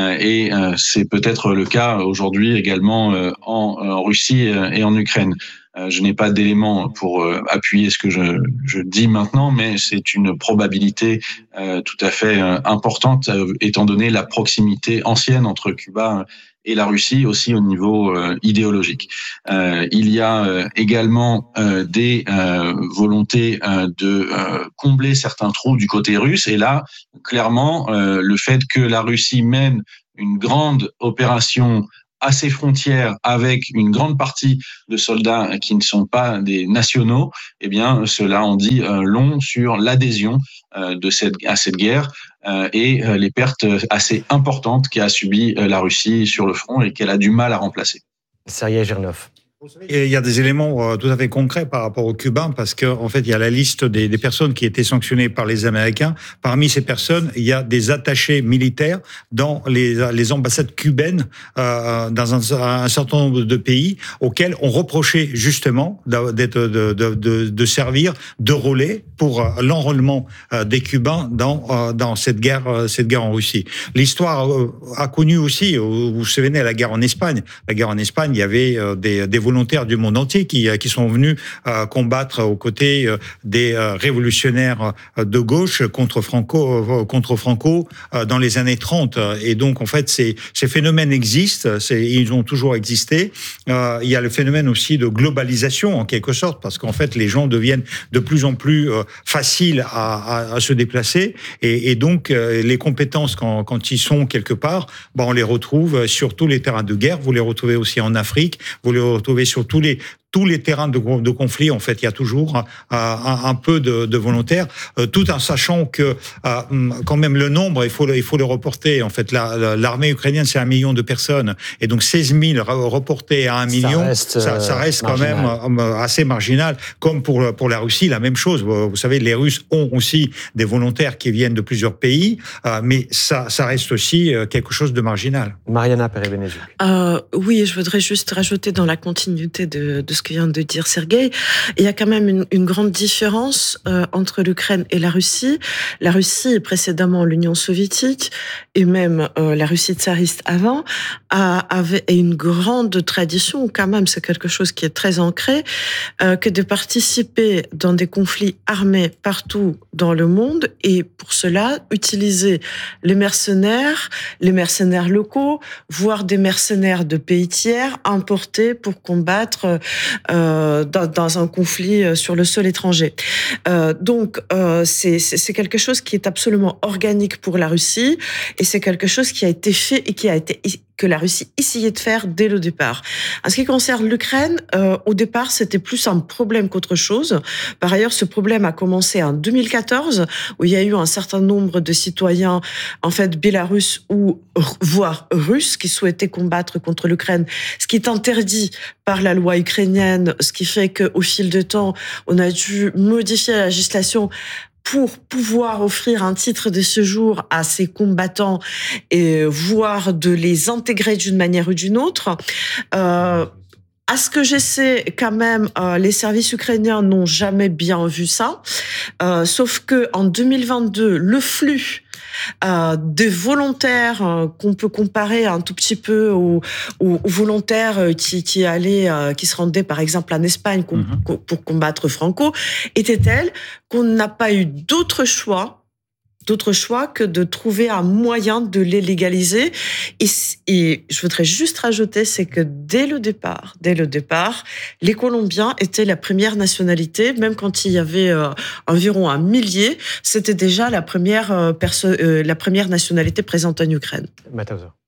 et c'est peut-être le cas aujourd'hui également en Russie et en Ukraine. Je n'ai pas d'éléments pour appuyer ce que je, je dis maintenant, mais c'est une probabilité euh, tout à fait euh, importante, euh, étant donné la proximité ancienne entre Cuba et la Russie, aussi au niveau euh, idéologique. Euh, il y a euh, également euh, des euh, volontés euh, de euh, combler certains trous du côté russe, et là, clairement, euh, le fait que la Russie mène une grande opération à ses frontières avec une grande partie de soldats qui ne sont pas des nationaux, eh bien, cela en dit euh, long sur l'adhésion euh, de cette, à cette guerre euh, et euh, les pertes assez importantes qu'a subies euh, la Russie sur le front et qu'elle a du mal à remplacer. Sergueï Girnov. Et il y a des éléments tout à fait concrets par rapport aux Cubains, parce qu'en en fait, il y a la liste des, des personnes qui étaient sanctionnées par les Américains. Parmi ces personnes, il y a des attachés militaires dans les, les ambassades cubaines euh, dans un, un certain nombre de pays auxquels on reprochait justement d'être, de, de, de, de servir de relais pour l'enrôlement des Cubains dans, dans cette guerre, cette guerre en Russie. L'histoire a connu aussi, vous vous souvenez, la guerre en Espagne. La guerre en Espagne, il y avait des, des volontaires du monde entier qui, qui sont venus euh, combattre aux côtés euh, des euh, révolutionnaires de gauche contre Franco, euh, contre Franco euh, dans les années trente. Et donc, en fait, ces, ces phénomènes existent, c'est, ils ont toujours existé. Euh, il y a le phénomène aussi de globalisation, en quelque sorte, parce qu'en fait, les gens deviennent de plus en plus euh, faciles à, à, à se déplacer. Et, et donc, euh, les compétences, quand, quand ils sont quelque part, ben, on les retrouve sur tous les terrains de guerre. Vous les retrouvez aussi en Afrique. Vous les retrouvez sur tous les tous les terrains de, de conflit. En fait, il y a toujours euh, un, un peu de, de volontaires, euh, tout en sachant que euh, quand même le nombre, il faut le, il faut le reporter. En fait, la, la, l'armée ukrainienne, c'est un million de personnes, et donc seize mille reportés à un million, ça reste, ça, ça reste quand marginal. Même euh, assez marginal. Comme pour pour la Russie, la même chose. Vous, vous savez, les Russes ont aussi des volontaires qui viennent de plusieurs pays, euh, mais ça, ça reste aussi quelque chose de marginal. Mariana Perez-Benezuk. Euh, oui, je voudrais juste rajouter dans la continuité de, de ce que vient de dire Sergueï, il y a quand même une, une grande différence euh, entre l'Ukraine et la Russie. La Russie, précédemment l'Union soviétique, et même euh, la Russie tsariste avant, a, avait une grande tradition, quand même, c'est quelque chose qui est très ancré, euh, que de participer dans des conflits armés partout dans le monde, et pour cela, utiliser les mercenaires, les mercenaires locaux, voire des mercenaires de pays tiers importés pour combattre Euh, dans, dans un conflit sur le sol étranger. Euh, donc, euh, c'est, c'est quelque chose qui est absolument organique pour la Russie, et c'est quelque chose qui a été fait et qui a été que la Russie essayait de faire dès le départ. En ce qui concerne l'Ukraine, euh, au départ, c'était plus un problème qu'autre chose. Par ailleurs, ce problème a commencé en deux mille quatorze, où il y a eu un certain nombre de citoyens, en fait, bélarusses ou voire russes, qui souhaitaient combattre contre l'Ukraine, ce qui est interdit par la loi ukrainienne, ce qui fait qu'au fil du temps, on a dû modifier la législation pour pouvoir offrir un titre de séjour à ces combattants et voire de les intégrer d'une manière ou d'une autre. Euh, À ce que je sais, quand même, euh, les services ukrainiens n'ont jamais bien vu ça. Euh, sauf que en deux mille vingt-deux, le flux euh, des volontaires euh, qu'on peut comparer un tout petit peu aux, aux volontaires qui, qui allaient, euh, qui se rendaient par exemple en Espagne com- mm-hmm. pour combattre Franco, était tel qu'on n'a pas eu d'autre choix. d'autre choix que de trouver un moyen de les légaliser. Et, et je voudrais juste rajouter, c'est que dès le départ, dès le départ, les Colombiens étaient la première nationalité, même quand il y avait euh, environ un millier, c'était déjà la première, euh, perso- euh, la première nationalité présente en Ukraine. Mataozo.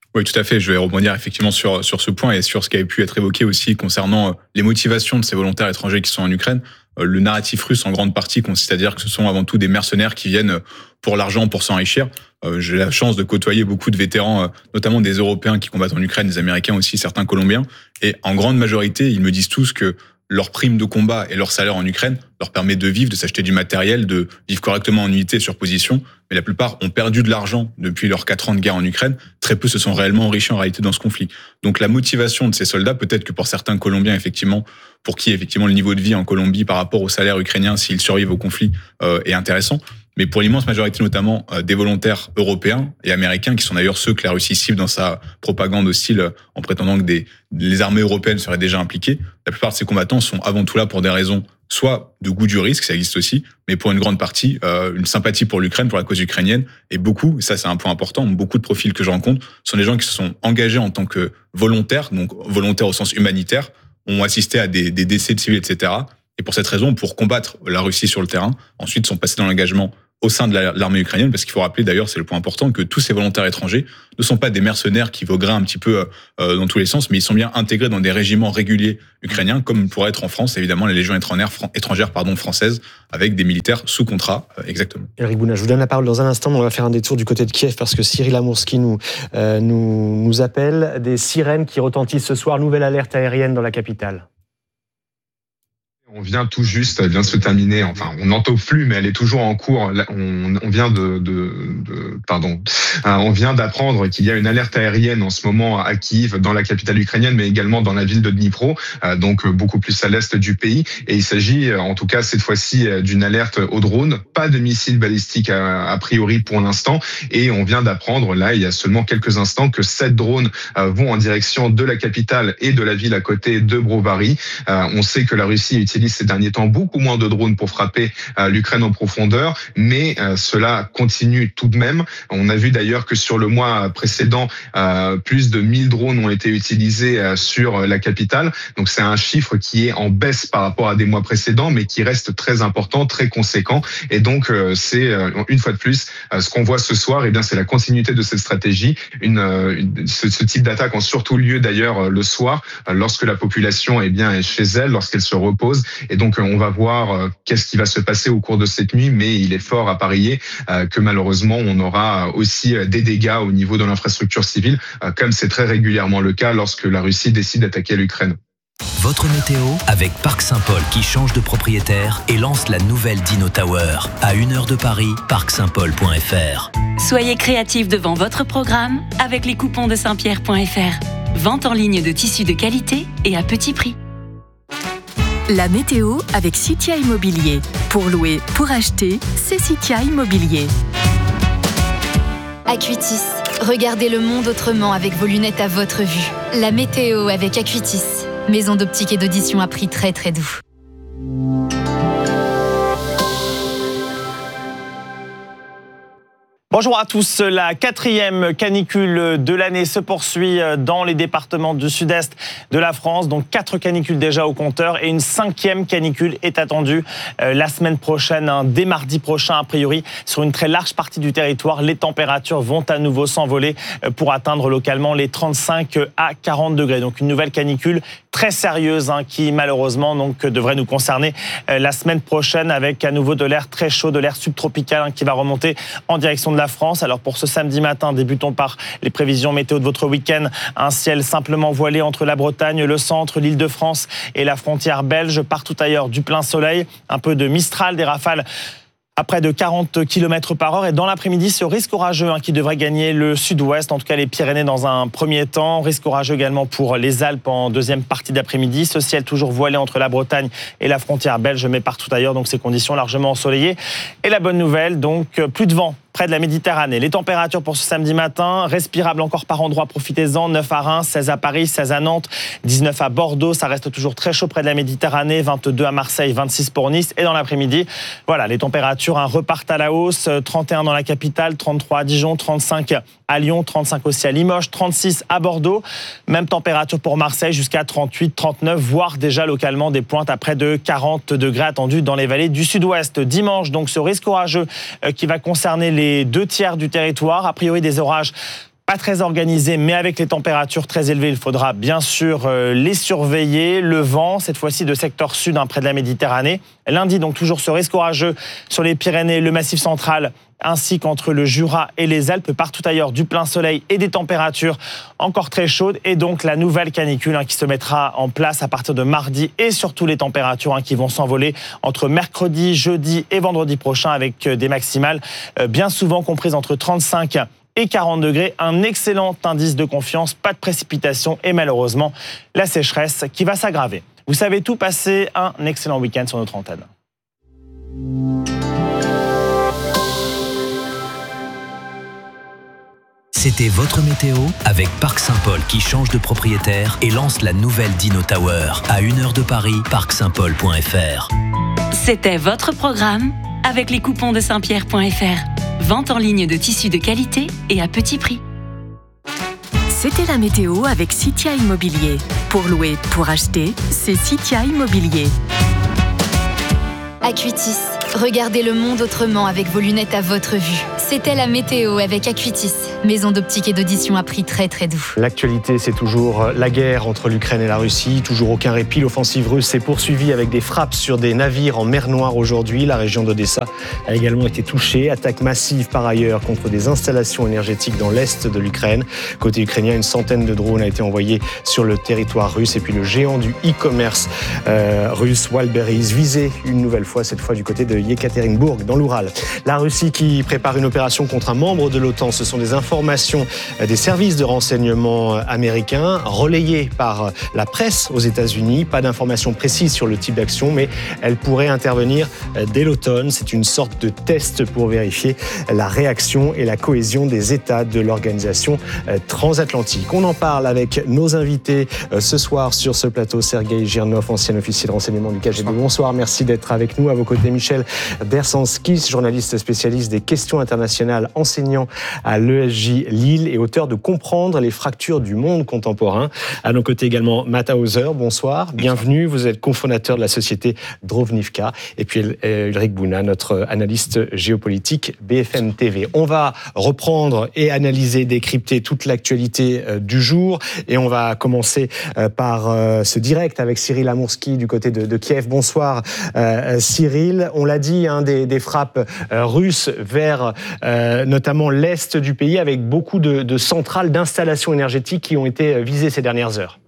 Oui, tout à fait. Je vais rebondir effectivement sur, sur ce point et sur ce qui avait pu être évoqué aussi concernant les motivations de ces volontaires étrangers qui sont en Ukraine. Le narratif russe, en grande partie, consiste à dire que ce sont avant tout des mercenaires qui viennent pour l'argent, pour s'enrichir. J'ai la chance de côtoyer beaucoup de vétérans, notamment des Européens qui combattent en Ukraine, des Américains aussi, certains Colombiens. Et en grande majorité, ils me disent tous que leur prime de combat et leur salaire en Ukraine leur permet de vivre, de s'acheter du matériel, de vivre correctement en unité sur position. Mais la plupart ont perdu de l'argent depuis leurs quatre ans de guerre en Ukraine. Très peu se sont réellement enrichis en réalité dans ce conflit. Donc la motivation de ces soldats, peut-être que pour certains Colombiens, effectivement, pour qui effectivement le niveau de vie en Colombie par rapport au salaire ukrainien, s'ils survivent au conflit, euh, est intéressant. Mais pour l'immense majorité, notamment euh, des volontaires européens et américains, qui sont d'ailleurs ceux que la Russie cible dans sa propagande hostile euh, en prétendant que des, les armées européennes seraient déjà impliquées, la plupart de ces combattants sont avant tout là pour des raisons soit de goût du risque, ça existe aussi, mais pour une grande partie, euh, une sympathie pour l'Ukraine, pour la cause ukrainienne. Et beaucoup, et ça c'est un point important, beaucoup de profils que je rencontre sont des gens qui se sont engagés en tant que volontaires, donc volontaires au sens humanitaire, ont assisté à des, des décès de civils, et cetera. Et pour cette raison, pour combattre la Russie sur le terrain, ensuite sont passés dans l'engagement au sein de l'armée ukrainienne, parce qu'il faut rappeler d'ailleurs, c'est le point important, que tous ces volontaires étrangers ne sont pas des mercenaires qui vogueraient un petit peu euh, dans tous les sens, mais ils sont bien intégrés dans des régiments réguliers ukrainiens, comme pourrait être en France, évidemment, les légions étrangères, étrangères pardon, françaises, avec des militaires sous contrat, euh, exactement. Éric Bouna, je vous donne la parole dans un instant, mais on va faire un détour du côté de Kiev, parce que Cyril Amourski nous, euh, nous, nous appelle. Des sirènes qui retentissent ce soir, nouvelle alerte aérienne dans la capitale. On vient tout juste, elle vient de se terminer, enfin on n'entend plus, mais elle est toujours en cours. On, on vient de, de, de pardon, on vient d'apprendre qu'il y a une alerte aérienne en ce moment à Kiev, dans la capitale ukrainienne, mais également dans la ville de Dnipro, donc beaucoup plus à l'est du pays. Et il s'agit, en tout cas cette fois-ci, d'une alerte au drone, pas de missiles balistiques a, a priori pour l'instant. Et on vient d'apprendre là, il y a seulement quelques instants, que sept drones vont en direction de la capitale et de la ville à côté de Brovary. On sait que la Russie utilise ces derniers temps beaucoup moins de drones pour frapper euh, l'Ukraine en profondeur, mais euh, cela continue tout de même. On a vu d'ailleurs que sur le mois précédent, euh, plus de mille drones ont été utilisés euh, sur la capitale. Donc c'est un chiffre qui est en baisse par rapport à des mois précédents, mais qui reste très important, très conséquent. Et donc euh, c'est euh, une fois de plus euh, ce qu'on voit ce soir. Et bien c'est la continuité de cette stratégie. Une, euh, une ce, ce type d'attaque ont surtout lieu d'ailleurs le soir, euh, lorsque la population est bien est chez elle, lorsqu'elle se repose. Et donc, on va voir qu'est-ce qui va se passer au cours de cette nuit, mais il est fort à parier que malheureusement, on aura aussi des dégâts au niveau de l'infrastructure civile, comme c'est très régulièrement le cas lorsque la Russie décide d'attaquer l'Ukraine. Votre météo avec Parc Saint-Paul qui change de propriétaire et lance la nouvelle Dino Tower. À une heure de Paris, parc saint paul point f r. Soyez créatifs devant votre programme avec les coupons de saint pierre point f r. Vente en ligne de tissus de qualité et à petit prix. La météo avec Citia Immobilier. Pour louer, pour acheter, c'est Citia Immobilier. Acuitis. Regardez le monde autrement avec vos lunettes à votre vue. La météo avec Acuitis. Maison d'optique et d'audition à prix très très doux. Bonjour à tous. La quatrième canicule de l'année se poursuit dans les départements du sud-est de la France. Donc quatre canicules déjà au compteur et une cinquième canicule est attendue la semaine prochaine, hein, dès mardi prochain a priori. Sur une très large partie du territoire, les températures vont à nouveau s'envoler pour atteindre localement les trente-cinq à quarante degrés. Donc une nouvelle canicule très sérieuse hein, qui malheureusement donc, devrait nous concerner la semaine prochaine avec à nouveau de l'air très chaud, de l'air subtropical hein, qui va remonter en direction de la France. Alors pour ce samedi matin, débutons par les prévisions météo de votre week-end. Un ciel simplement voilé entre la Bretagne, le centre, l'Île-de-France et la frontière belge. Partout ailleurs, du plein soleil, un peu de mistral, des rafales à près de quarante kilomètres par heure. Et dans l'après-midi, ce risque orageux hein, qui devrait gagner le sud-ouest, en tout cas les Pyrénées dans un premier temps. Risque orageux également pour les Alpes en deuxième partie d'après-midi. Ce ciel toujours voilé entre la Bretagne et la frontière belge, mais partout ailleurs. Donc ces conditions largement ensoleillées. Et la bonne nouvelle, donc plus de vent près de la Méditerranée. Les températures pour ce samedi matin, respirables encore par endroits, profitez-en. neuf à Reims, seize à Paris, seize à Nantes, dix-neuf à Bordeaux. Ça reste toujours très chaud près de la Méditerranée. vingt-deux à Marseille, vingt-six pour Nice. Et dans l'après-midi, voilà, les températures hein, repartent à la hausse. trente et un dans la capitale, trente-trois à Dijon, trente-cinq à Lyon, trente-cinq aussi à Limoges, trente-six à Bordeaux. Même température pour Marseille jusqu'à trente-huit, trente-neuf, voire déjà localement des pointes à près de quarante degrés attendus dans les vallées du sud-ouest. Dimanche, donc ce risque orageux qui va concerner les deux tiers du territoire. A priori, des orages Pas très organisé, mais avec les températures très élevées, il faudra bien sûr euh, les surveiller. Le vent, cette fois-ci de secteur sud, hein, près de la Méditerranée. Lundi, donc toujours ce risque orageux sur les Pyrénées, le Massif central, ainsi qu'entre le Jura et les Alpes. Partout ailleurs, du plein soleil et des températures encore très chaudes. Et donc la nouvelle canicule hein, qui se mettra en place à partir de mardi, et surtout les températures hein, qui vont s'envoler entre mercredi, jeudi et vendredi prochain, avec des maximales euh, bien souvent comprises entre trente-cinq et quarante degrés. Un excellent indice de confiance, pas de précipitation et malheureusement la sécheresse qui va s'aggraver. Vous savez tout, passez un excellent week-end sur notre antenne. C'était votre météo avec Parc Saint-Paul qui change de propriétaire et lance la nouvelle Dino Tower à une heure de Paris, parc saint paul point f r. C'était votre programme avec les coupons de saint pierre point f r. Vente en ligne de tissus de qualité et à petit prix. C'était la météo avec Citia Immobilier. Pour louer, pour acheter, c'est Citia Immobilier. Acuitis, regardez le monde autrement avec vos lunettes à votre vue. C'était la météo avec Acuitis, maison d'optique et d'audition à prix très très doux. L'actualité, c'est toujours la guerre entre l'Ukraine et la Russie. Toujours aucun répit. L'offensive russe s'est poursuivie avec des frappes sur des navires en mer Noire aujourd'hui. La région d'Odessa a également été touchée. Attaque massive par ailleurs contre des installations énergétiques dans l'est de l'Ukraine. Côté ukrainien, une centaine de drones a été envoyés sur le territoire russe. Et puis le géant du e-commerce euh, russe, Wildberries, visé une nouvelle fois, cette fois du côté de Yekaterinbourg, dans l'Oural. La Russie qui prépare une opération contre un membre de l'OTAN. Ce sont des informations des services de renseignement américains relayées par la presse aux États-Unis. Pas d'informations précises sur le type d'action, mais elles pourraient intervenir dès l'automne. C'est une sorte de test pour vérifier la réaction et la cohésion des États de l'organisation transatlantique. On en parle avec nos invités ce soir sur ce plateau. Sergueï Girnov, ancien officier de renseignement du K G B. Bonsoir, merci d'être avec nous. À vos côtés, Michel Bersanskis, journaliste spécialiste des questions internationales, enseignant à l'E S J Lille et auteur de Comprendre les fractures du monde contemporain. À nos côtés également, Matt Hauser, bonsoir, bienvenue. Vous êtes cofondateur de la société Drovnivka. Et puis Ulrich Bouna, notre analyste géopolitique B F M T V. On va reprendre et analyser, décrypter toute l'actualité du jour. Et on va commencer par ce direct avec Cyril Amourski du côté de, de Kiev. Bonsoir Cyril. On l'a dit, hein, des, des frappes russes vers Euh, notamment l'est du pays, avec beaucoup de, de centrales, d'installations énergétiques qui ont été visées ces dernières heures.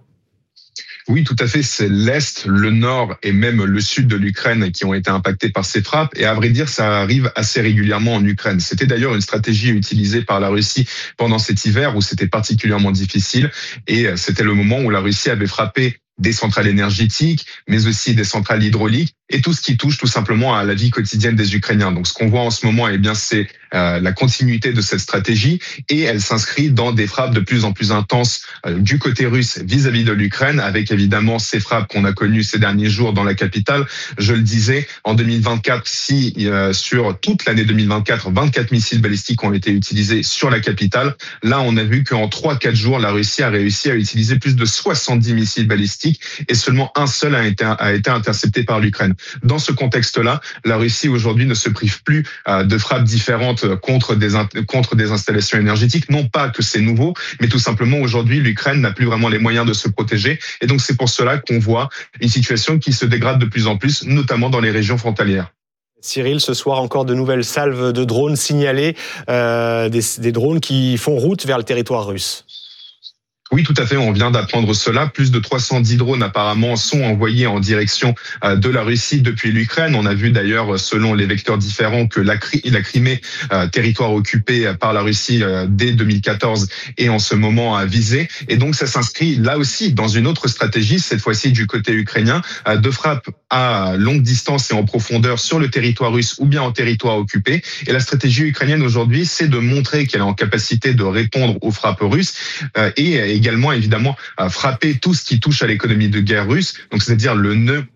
Oui, tout à fait. C'est l'Est, le Nord et même le Sud de l'Ukraine qui ont été impactés par ces frappes. Et à vrai dire, ça arrive assez régulièrement en Ukraine. C'était d'ailleurs une stratégie utilisée par la Russie pendant cet hiver où c'était particulièrement difficile. Et c'était le moment où la Russie avait frappé des centrales énergétiques, mais aussi des centrales hydrauliques et tout ce qui touche tout simplement à la vie quotidienne des Ukrainiens. Donc, ce qu'on voit en ce moment, eh bien, c'est euh, la continuité de cette stratégie et elle s'inscrit dans des frappes de plus en plus intenses euh, du côté russe vis-à-vis de l'Ukraine, avec évidemment ces frappes qu'on a connues ces derniers jours dans la capitale. Je le disais, en deux mille vingt-quatre, si euh, sur toute l'année deux mille vingt-quatre, vingt-quatre missiles balistiques ont été utilisés sur la capitale, là, on a vu qu'en trois quatre jours, la Russie a réussi à utiliser plus de soixante-dix missiles balistiques et seulement un seul a été, a été intercepté par l'Ukraine. Dans ce contexte-là, la Russie aujourd'hui ne se prive plus de frappes différentes contre des, contre des installations énergétiques. Non pas que c'est nouveau, mais tout simplement aujourd'hui, l'Ukraine n'a plus vraiment les moyens de se protéger. Et donc c'est pour cela qu'on voit une situation qui se dégrade de plus en plus, notamment dans les régions frontalières. Cyril, ce soir encore de nouvelles salves de drones signalées, euh, des, des drones qui font route vers le territoire russe. Oui, tout à fait. On vient d'apprendre cela. Plus de trois cent dix drones apparemment sont envoyés en direction de la Russie depuis l'Ukraine. On a vu d'ailleurs, selon les vecteurs différents, que la, la Crimée, euh, territoire occupé par la Russie euh, dès deux mille quatorze, est en ce moment à viser. Et donc, ça s'inscrit là aussi dans une autre stratégie, cette fois-ci du côté ukrainien, euh, de frappes à longue distance et en profondeur sur le territoire russe ou bien en territoire occupé. Et la stratégie ukrainienne aujourd'hui, c'est de montrer qu'elle est en capacité de répondre aux frappes russes euh, et également évidemment frapper tout ce qui touche à l'économie de guerre russe, donc c'est-à-dire le nœud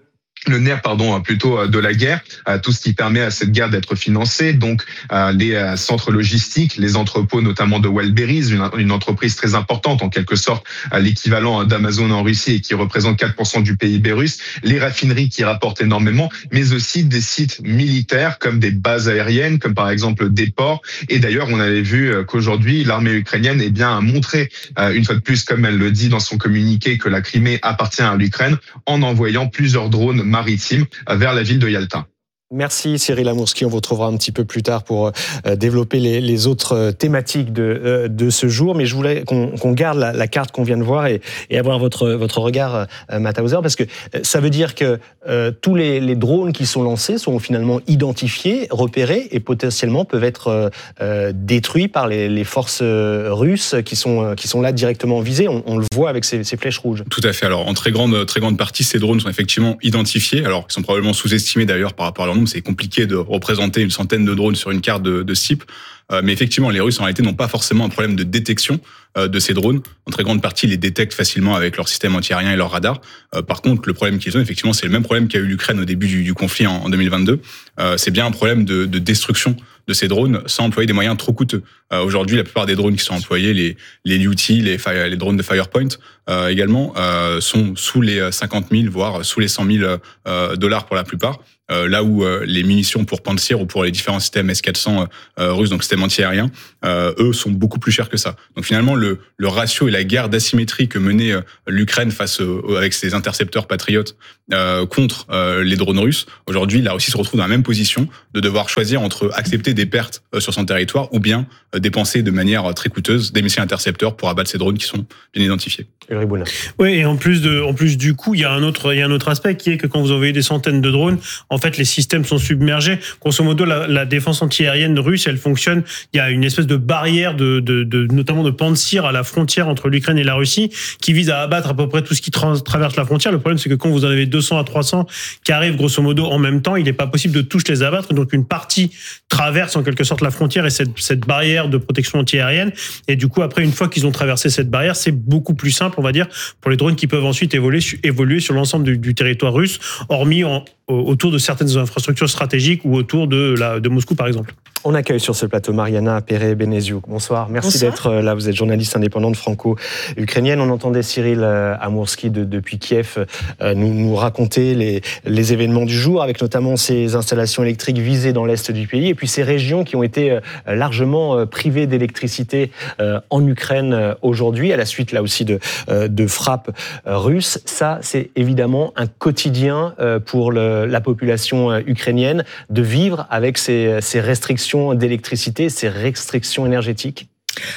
le nerf, pardon, plutôt de la guerre, tout ce qui permet à cette guerre d'être financée, donc les centres logistiques, les entrepôts notamment de Wildberries, une, une entreprise très importante, en quelque sorte l'équivalent d'Amazon en Russie et qui représente quatre pour cent du P I B russe, les raffineries qui rapportent énormément, mais aussi des sites militaires comme des bases aériennes, comme par exemple des ports. Et d'ailleurs, on avait vu qu'aujourd'hui, l'armée ukrainienne eh bien, a montré, une fois de plus, comme elle le dit dans son communiqué, que la Crimée appartient à l'Ukraine en envoyant plusieurs drones maritime vers la ville de Yalta. Merci Cyril Amourski, on vous retrouvera un petit peu plus tard pour euh, développer les, les autres thématiques de, euh, de ce jour, mais je voulais qu'on, qu'on garde la, la carte qu'on vient de voir et, et avoir votre, votre regard, euh, Matt Hauser, parce que ça veut dire que euh, tous les, les drones qui sont lancés sont finalement identifiés, repérés et potentiellement peuvent être euh, détruits par les, les forces russes qui sont, qui sont là directement visées. On, on le voit avec ces, ces flèches rouges. Tout à fait. Alors en très grande, très grande partie, ces drones sont effectivement identifiés, alors ils sont probablement sous-estimés d'ailleurs par rapport à leur c'est compliqué de représenter une centaine de drones sur une carte de, de cible. Euh, mais effectivement, les Russes, en réalité, n'ont pas forcément un problème de détection euh, de ces drones. En très grande partie, ils les détectent facilement avec leur système antiaérien et leur radar. Euh, par contre, le problème qu'ils ont, effectivement, c'est le même problème qu'a eu l'Ukraine au début du, du conflit en, en deux mille vingt-deux. Euh, c'est bien un problème de, de destruction de ces drones sans employer des moyens trop coûteux. Euh, aujourd'hui, la plupart des drones qui sont employés, les, les L U T, les, les drones de Firepoint euh, également, euh, sont sous les cinquante mille, voire sous les cent mille euh, dollars pour la plupart. Euh, là où euh, les munitions pour Pantsir ou pour les différents systèmes S quatre cents euh, russes, donc systèmes antiaériens, euh, eux sont beaucoup plus chers que ça. Donc finalement, le, le ratio et la guerre d'asymétrie que menait euh, l'Ukraine face au, avec ses intercepteurs patriotes euh, contre euh, les drones russes, aujourd'hui, la Russie se retrouve dans la même position de devoir choisir entre accepter des pertes euh, sur son territoire ou bien euh, dépenser de manière très coûteuse des missiles intercepteurs pour abattre ces drones qui sont bien identifiés. Oui, et en plus de, en plus du coup, il y a un autre, il y a un autre aspect qui est que quand vous envoyez des centaines de drones, en fait, les systèmes sont submergés. Grosso modo, la, la défense antiaérienne russe, elle fonctionne. Il y a une espèce de barrière de, de, de notamment de Pantsir à la frontière entre l'Ukraine et la Russie, qui vise à abattre à peu près tout ce qui tra- traverse la frontière. Le problème, c'est que quand vous en avez deux cents à trois cents qui arrivent grosso modo en même temps, il n'est pas possible de tous les abattre. Donc, une partie traverse en quelque sorte la frontière et cette, cette barrière de protection antiaérienne. Et du coup, après, une fois qu'ils ont traversé cette barrière, c'est beaucoup plus simple, on va dire, pour les drones qui peuvent ensuite évoluer, évoluer sur l'ensemble du, du territoire russe, hormis en, autour de certaines infrastructures stratégiques ou autour de, la, de Moscou, par exemple. On accueille sur ce plateau Mariana Perret-Beneziuk. Bonsoir, merci Bonsoir. d'être là. Vous êtes journaliste indépendante franco-ukrainienne. On entendait Cyril Amourski de, depuis Kiev nous, nous raconter les, les événements du jour, avec notamment ces installations électriques visées dans l'est du pays, et puis ces régions qui ont été largement privées d'électricité en Ukraine aujourd'hui, à la suite là aussi de, de frappes russes. Ça, c'est évidemment un quotidien pour le, la population ukrainienne de vivre avec ces, ces restrictions d'électricité, ces restrictions énergétiques?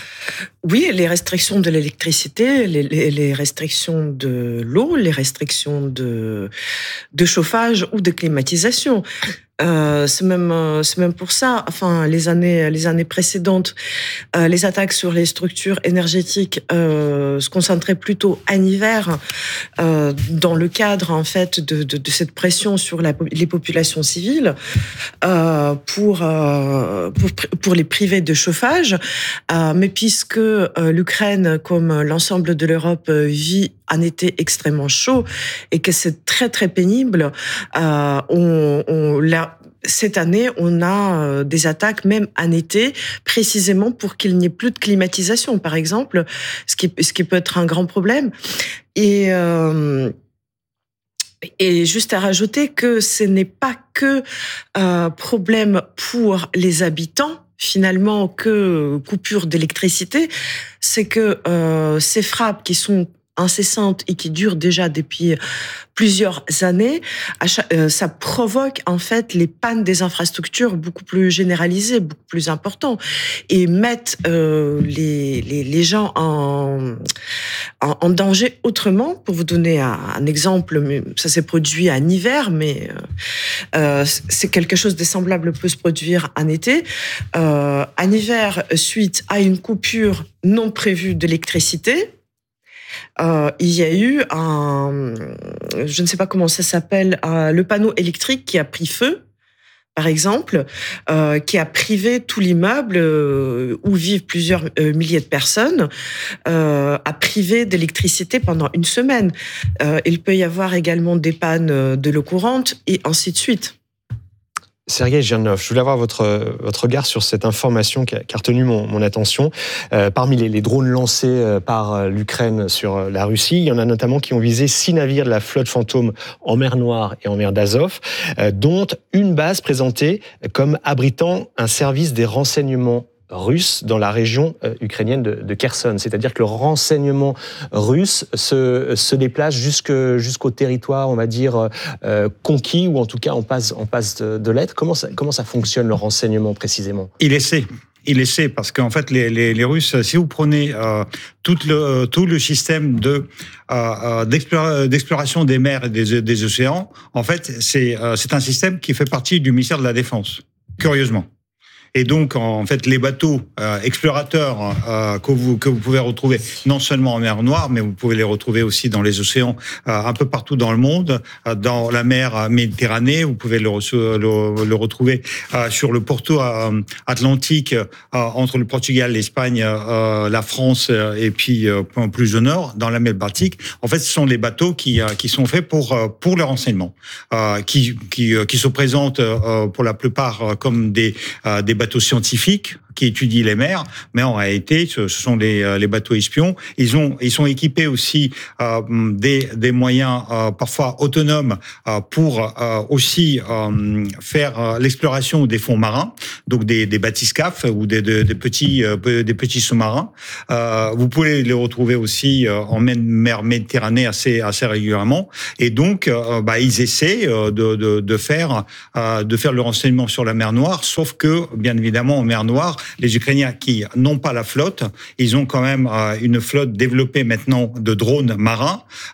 Oui, les restrictions de l'électricité, les, les, les restrictions de l'eau, les restrictions de, de chauffage ou de climatisation. Euh, c'est même c'est même pour ça. Enfin, les années les années précédentes, euh, les attaques sur les structures énergétiques euh, se concentraient plutôt en hiver, euh, dans le cadre en fait de de, de cette pression sur la, les populations civiles euh, pour, euh, pour pour les priver de chauffage. Euh, mais puisque euh, l'Ukraine, comme l'ensemble de l'Europe, vit un été extrêmement chaud et que c'est très très pénible, euh, on, on l'a cette année, on a des attaques même en été, précisément pour qu'il n'y ait plus de climatisation, par exemple, ce qui, ce qui peut être un grand problème. Et, euh, et juste à rajouter que ce n'est pas que euh, problème pour les habitants, finalement, que coupure d'électricité, c'est que euh, ces frappes qui sont incessantes et qui durent déjà depuis plusieurs années, ça provoque en fait les pannes des infrastructures beaucoup plus généralisées, beaucoup plus importantes, et mettent euh, les, les, les gens en, en, en danger autrement. Pour vous donner un, un exemple, ça s'est produit en hiver, mais euh, c'est quelque chose de semblable peut se produire en été. Euh, en hiver, suite à une coupure non prévue d'électricité, Euh, il y a eu un, je ne sais pas comment ça s'appelle, euh, le panneau électrique qui a pris feu par exemple, euh, qui a privé tout l'immeuble euh, où vivent plusieurs euh, milliers de personnes, euh, a privé d'électricité pendant une semaine. Euh, il peut y avoir également des pannes de l'eau courante et ainsi de suite. Sergueï Girnov, je voulais avoir votre, votre regard sur cette information qui a, qui a retenu mon, mon attention. Euh, parmi les, les drones lancés par l'Ukraine sur la Russie, il y en a notamment qui ont visé six navires de la flotte fantôme en mer Noire et en mer d'Azov, euh, dont une base présentée comme abritant un service des renseignements russe dans la région euh, ukrainienne de, de Kherson. C'est-à-dire que le renseignement russe se, se déplace jusque, jusqu'au territoire, on va dire, euh, conquis, ou en tout cas en passe, en passe de, de l'être. Comment ça, comment ça fonctionne, le renseignement, précisément ? Il essaie. Il essaie, parce qu'en fait, les, les, les Russes, si vous prenez euh, tout, le, tout le système de, euh, d'explora, d'exploration des mers et des, des océans, en fait, c'est, euh, c'est un système qui fait partie du ministère de la Défense, curieusement. Et donc, en fait, les bateaux euh, explorateurs euh, que vous que vous pouvez retrouver non seulement en mer Noire, mais vous pouvez les retrouver aussi dans les océans, euh, un peu partout dans le monde, euh, dans la mer Méditerranée. Vous pouvez le, le, le retrouver euh, sur le pourtour euh, atlantique euh, entre le Portugal, l'Espagne, euh, la France euh, et puis euh, plus au nord, dans la mer Baltique. En fait, ce sont les bateaux qui euh, qui sont faits pour euh, pour le renseignement, euh, qui qui qui se présentent euh, pour la plupart euh, comme des euh, des bateaux scientifiques qui étudient les mers, mais en réalité, ce sont les, les bateaux espions. Ils ont, ils sont équipés aussi euh, des, des moyens euh, parfois autonomes euh, pour euh, aussi euh, faire euh, l'exploration des fonds marins, donc des, des bathyscaphes ou des, des, des petits, euh, des petits sous-marins. Euh, vous pouvez les retrouver aussi euh, en mer Méditerranée assez, assez régulièrement. Et donc, euh, bah, ils essaient euh, de, de, de faire, euh, de faire le renseignement sur la mer Noire, sauf que, bien évidemment, en mer Noire, les Ukrainiens qui n'ont pas la flotte, ils ont quand même euh, une flotte développée maintenant de drones marins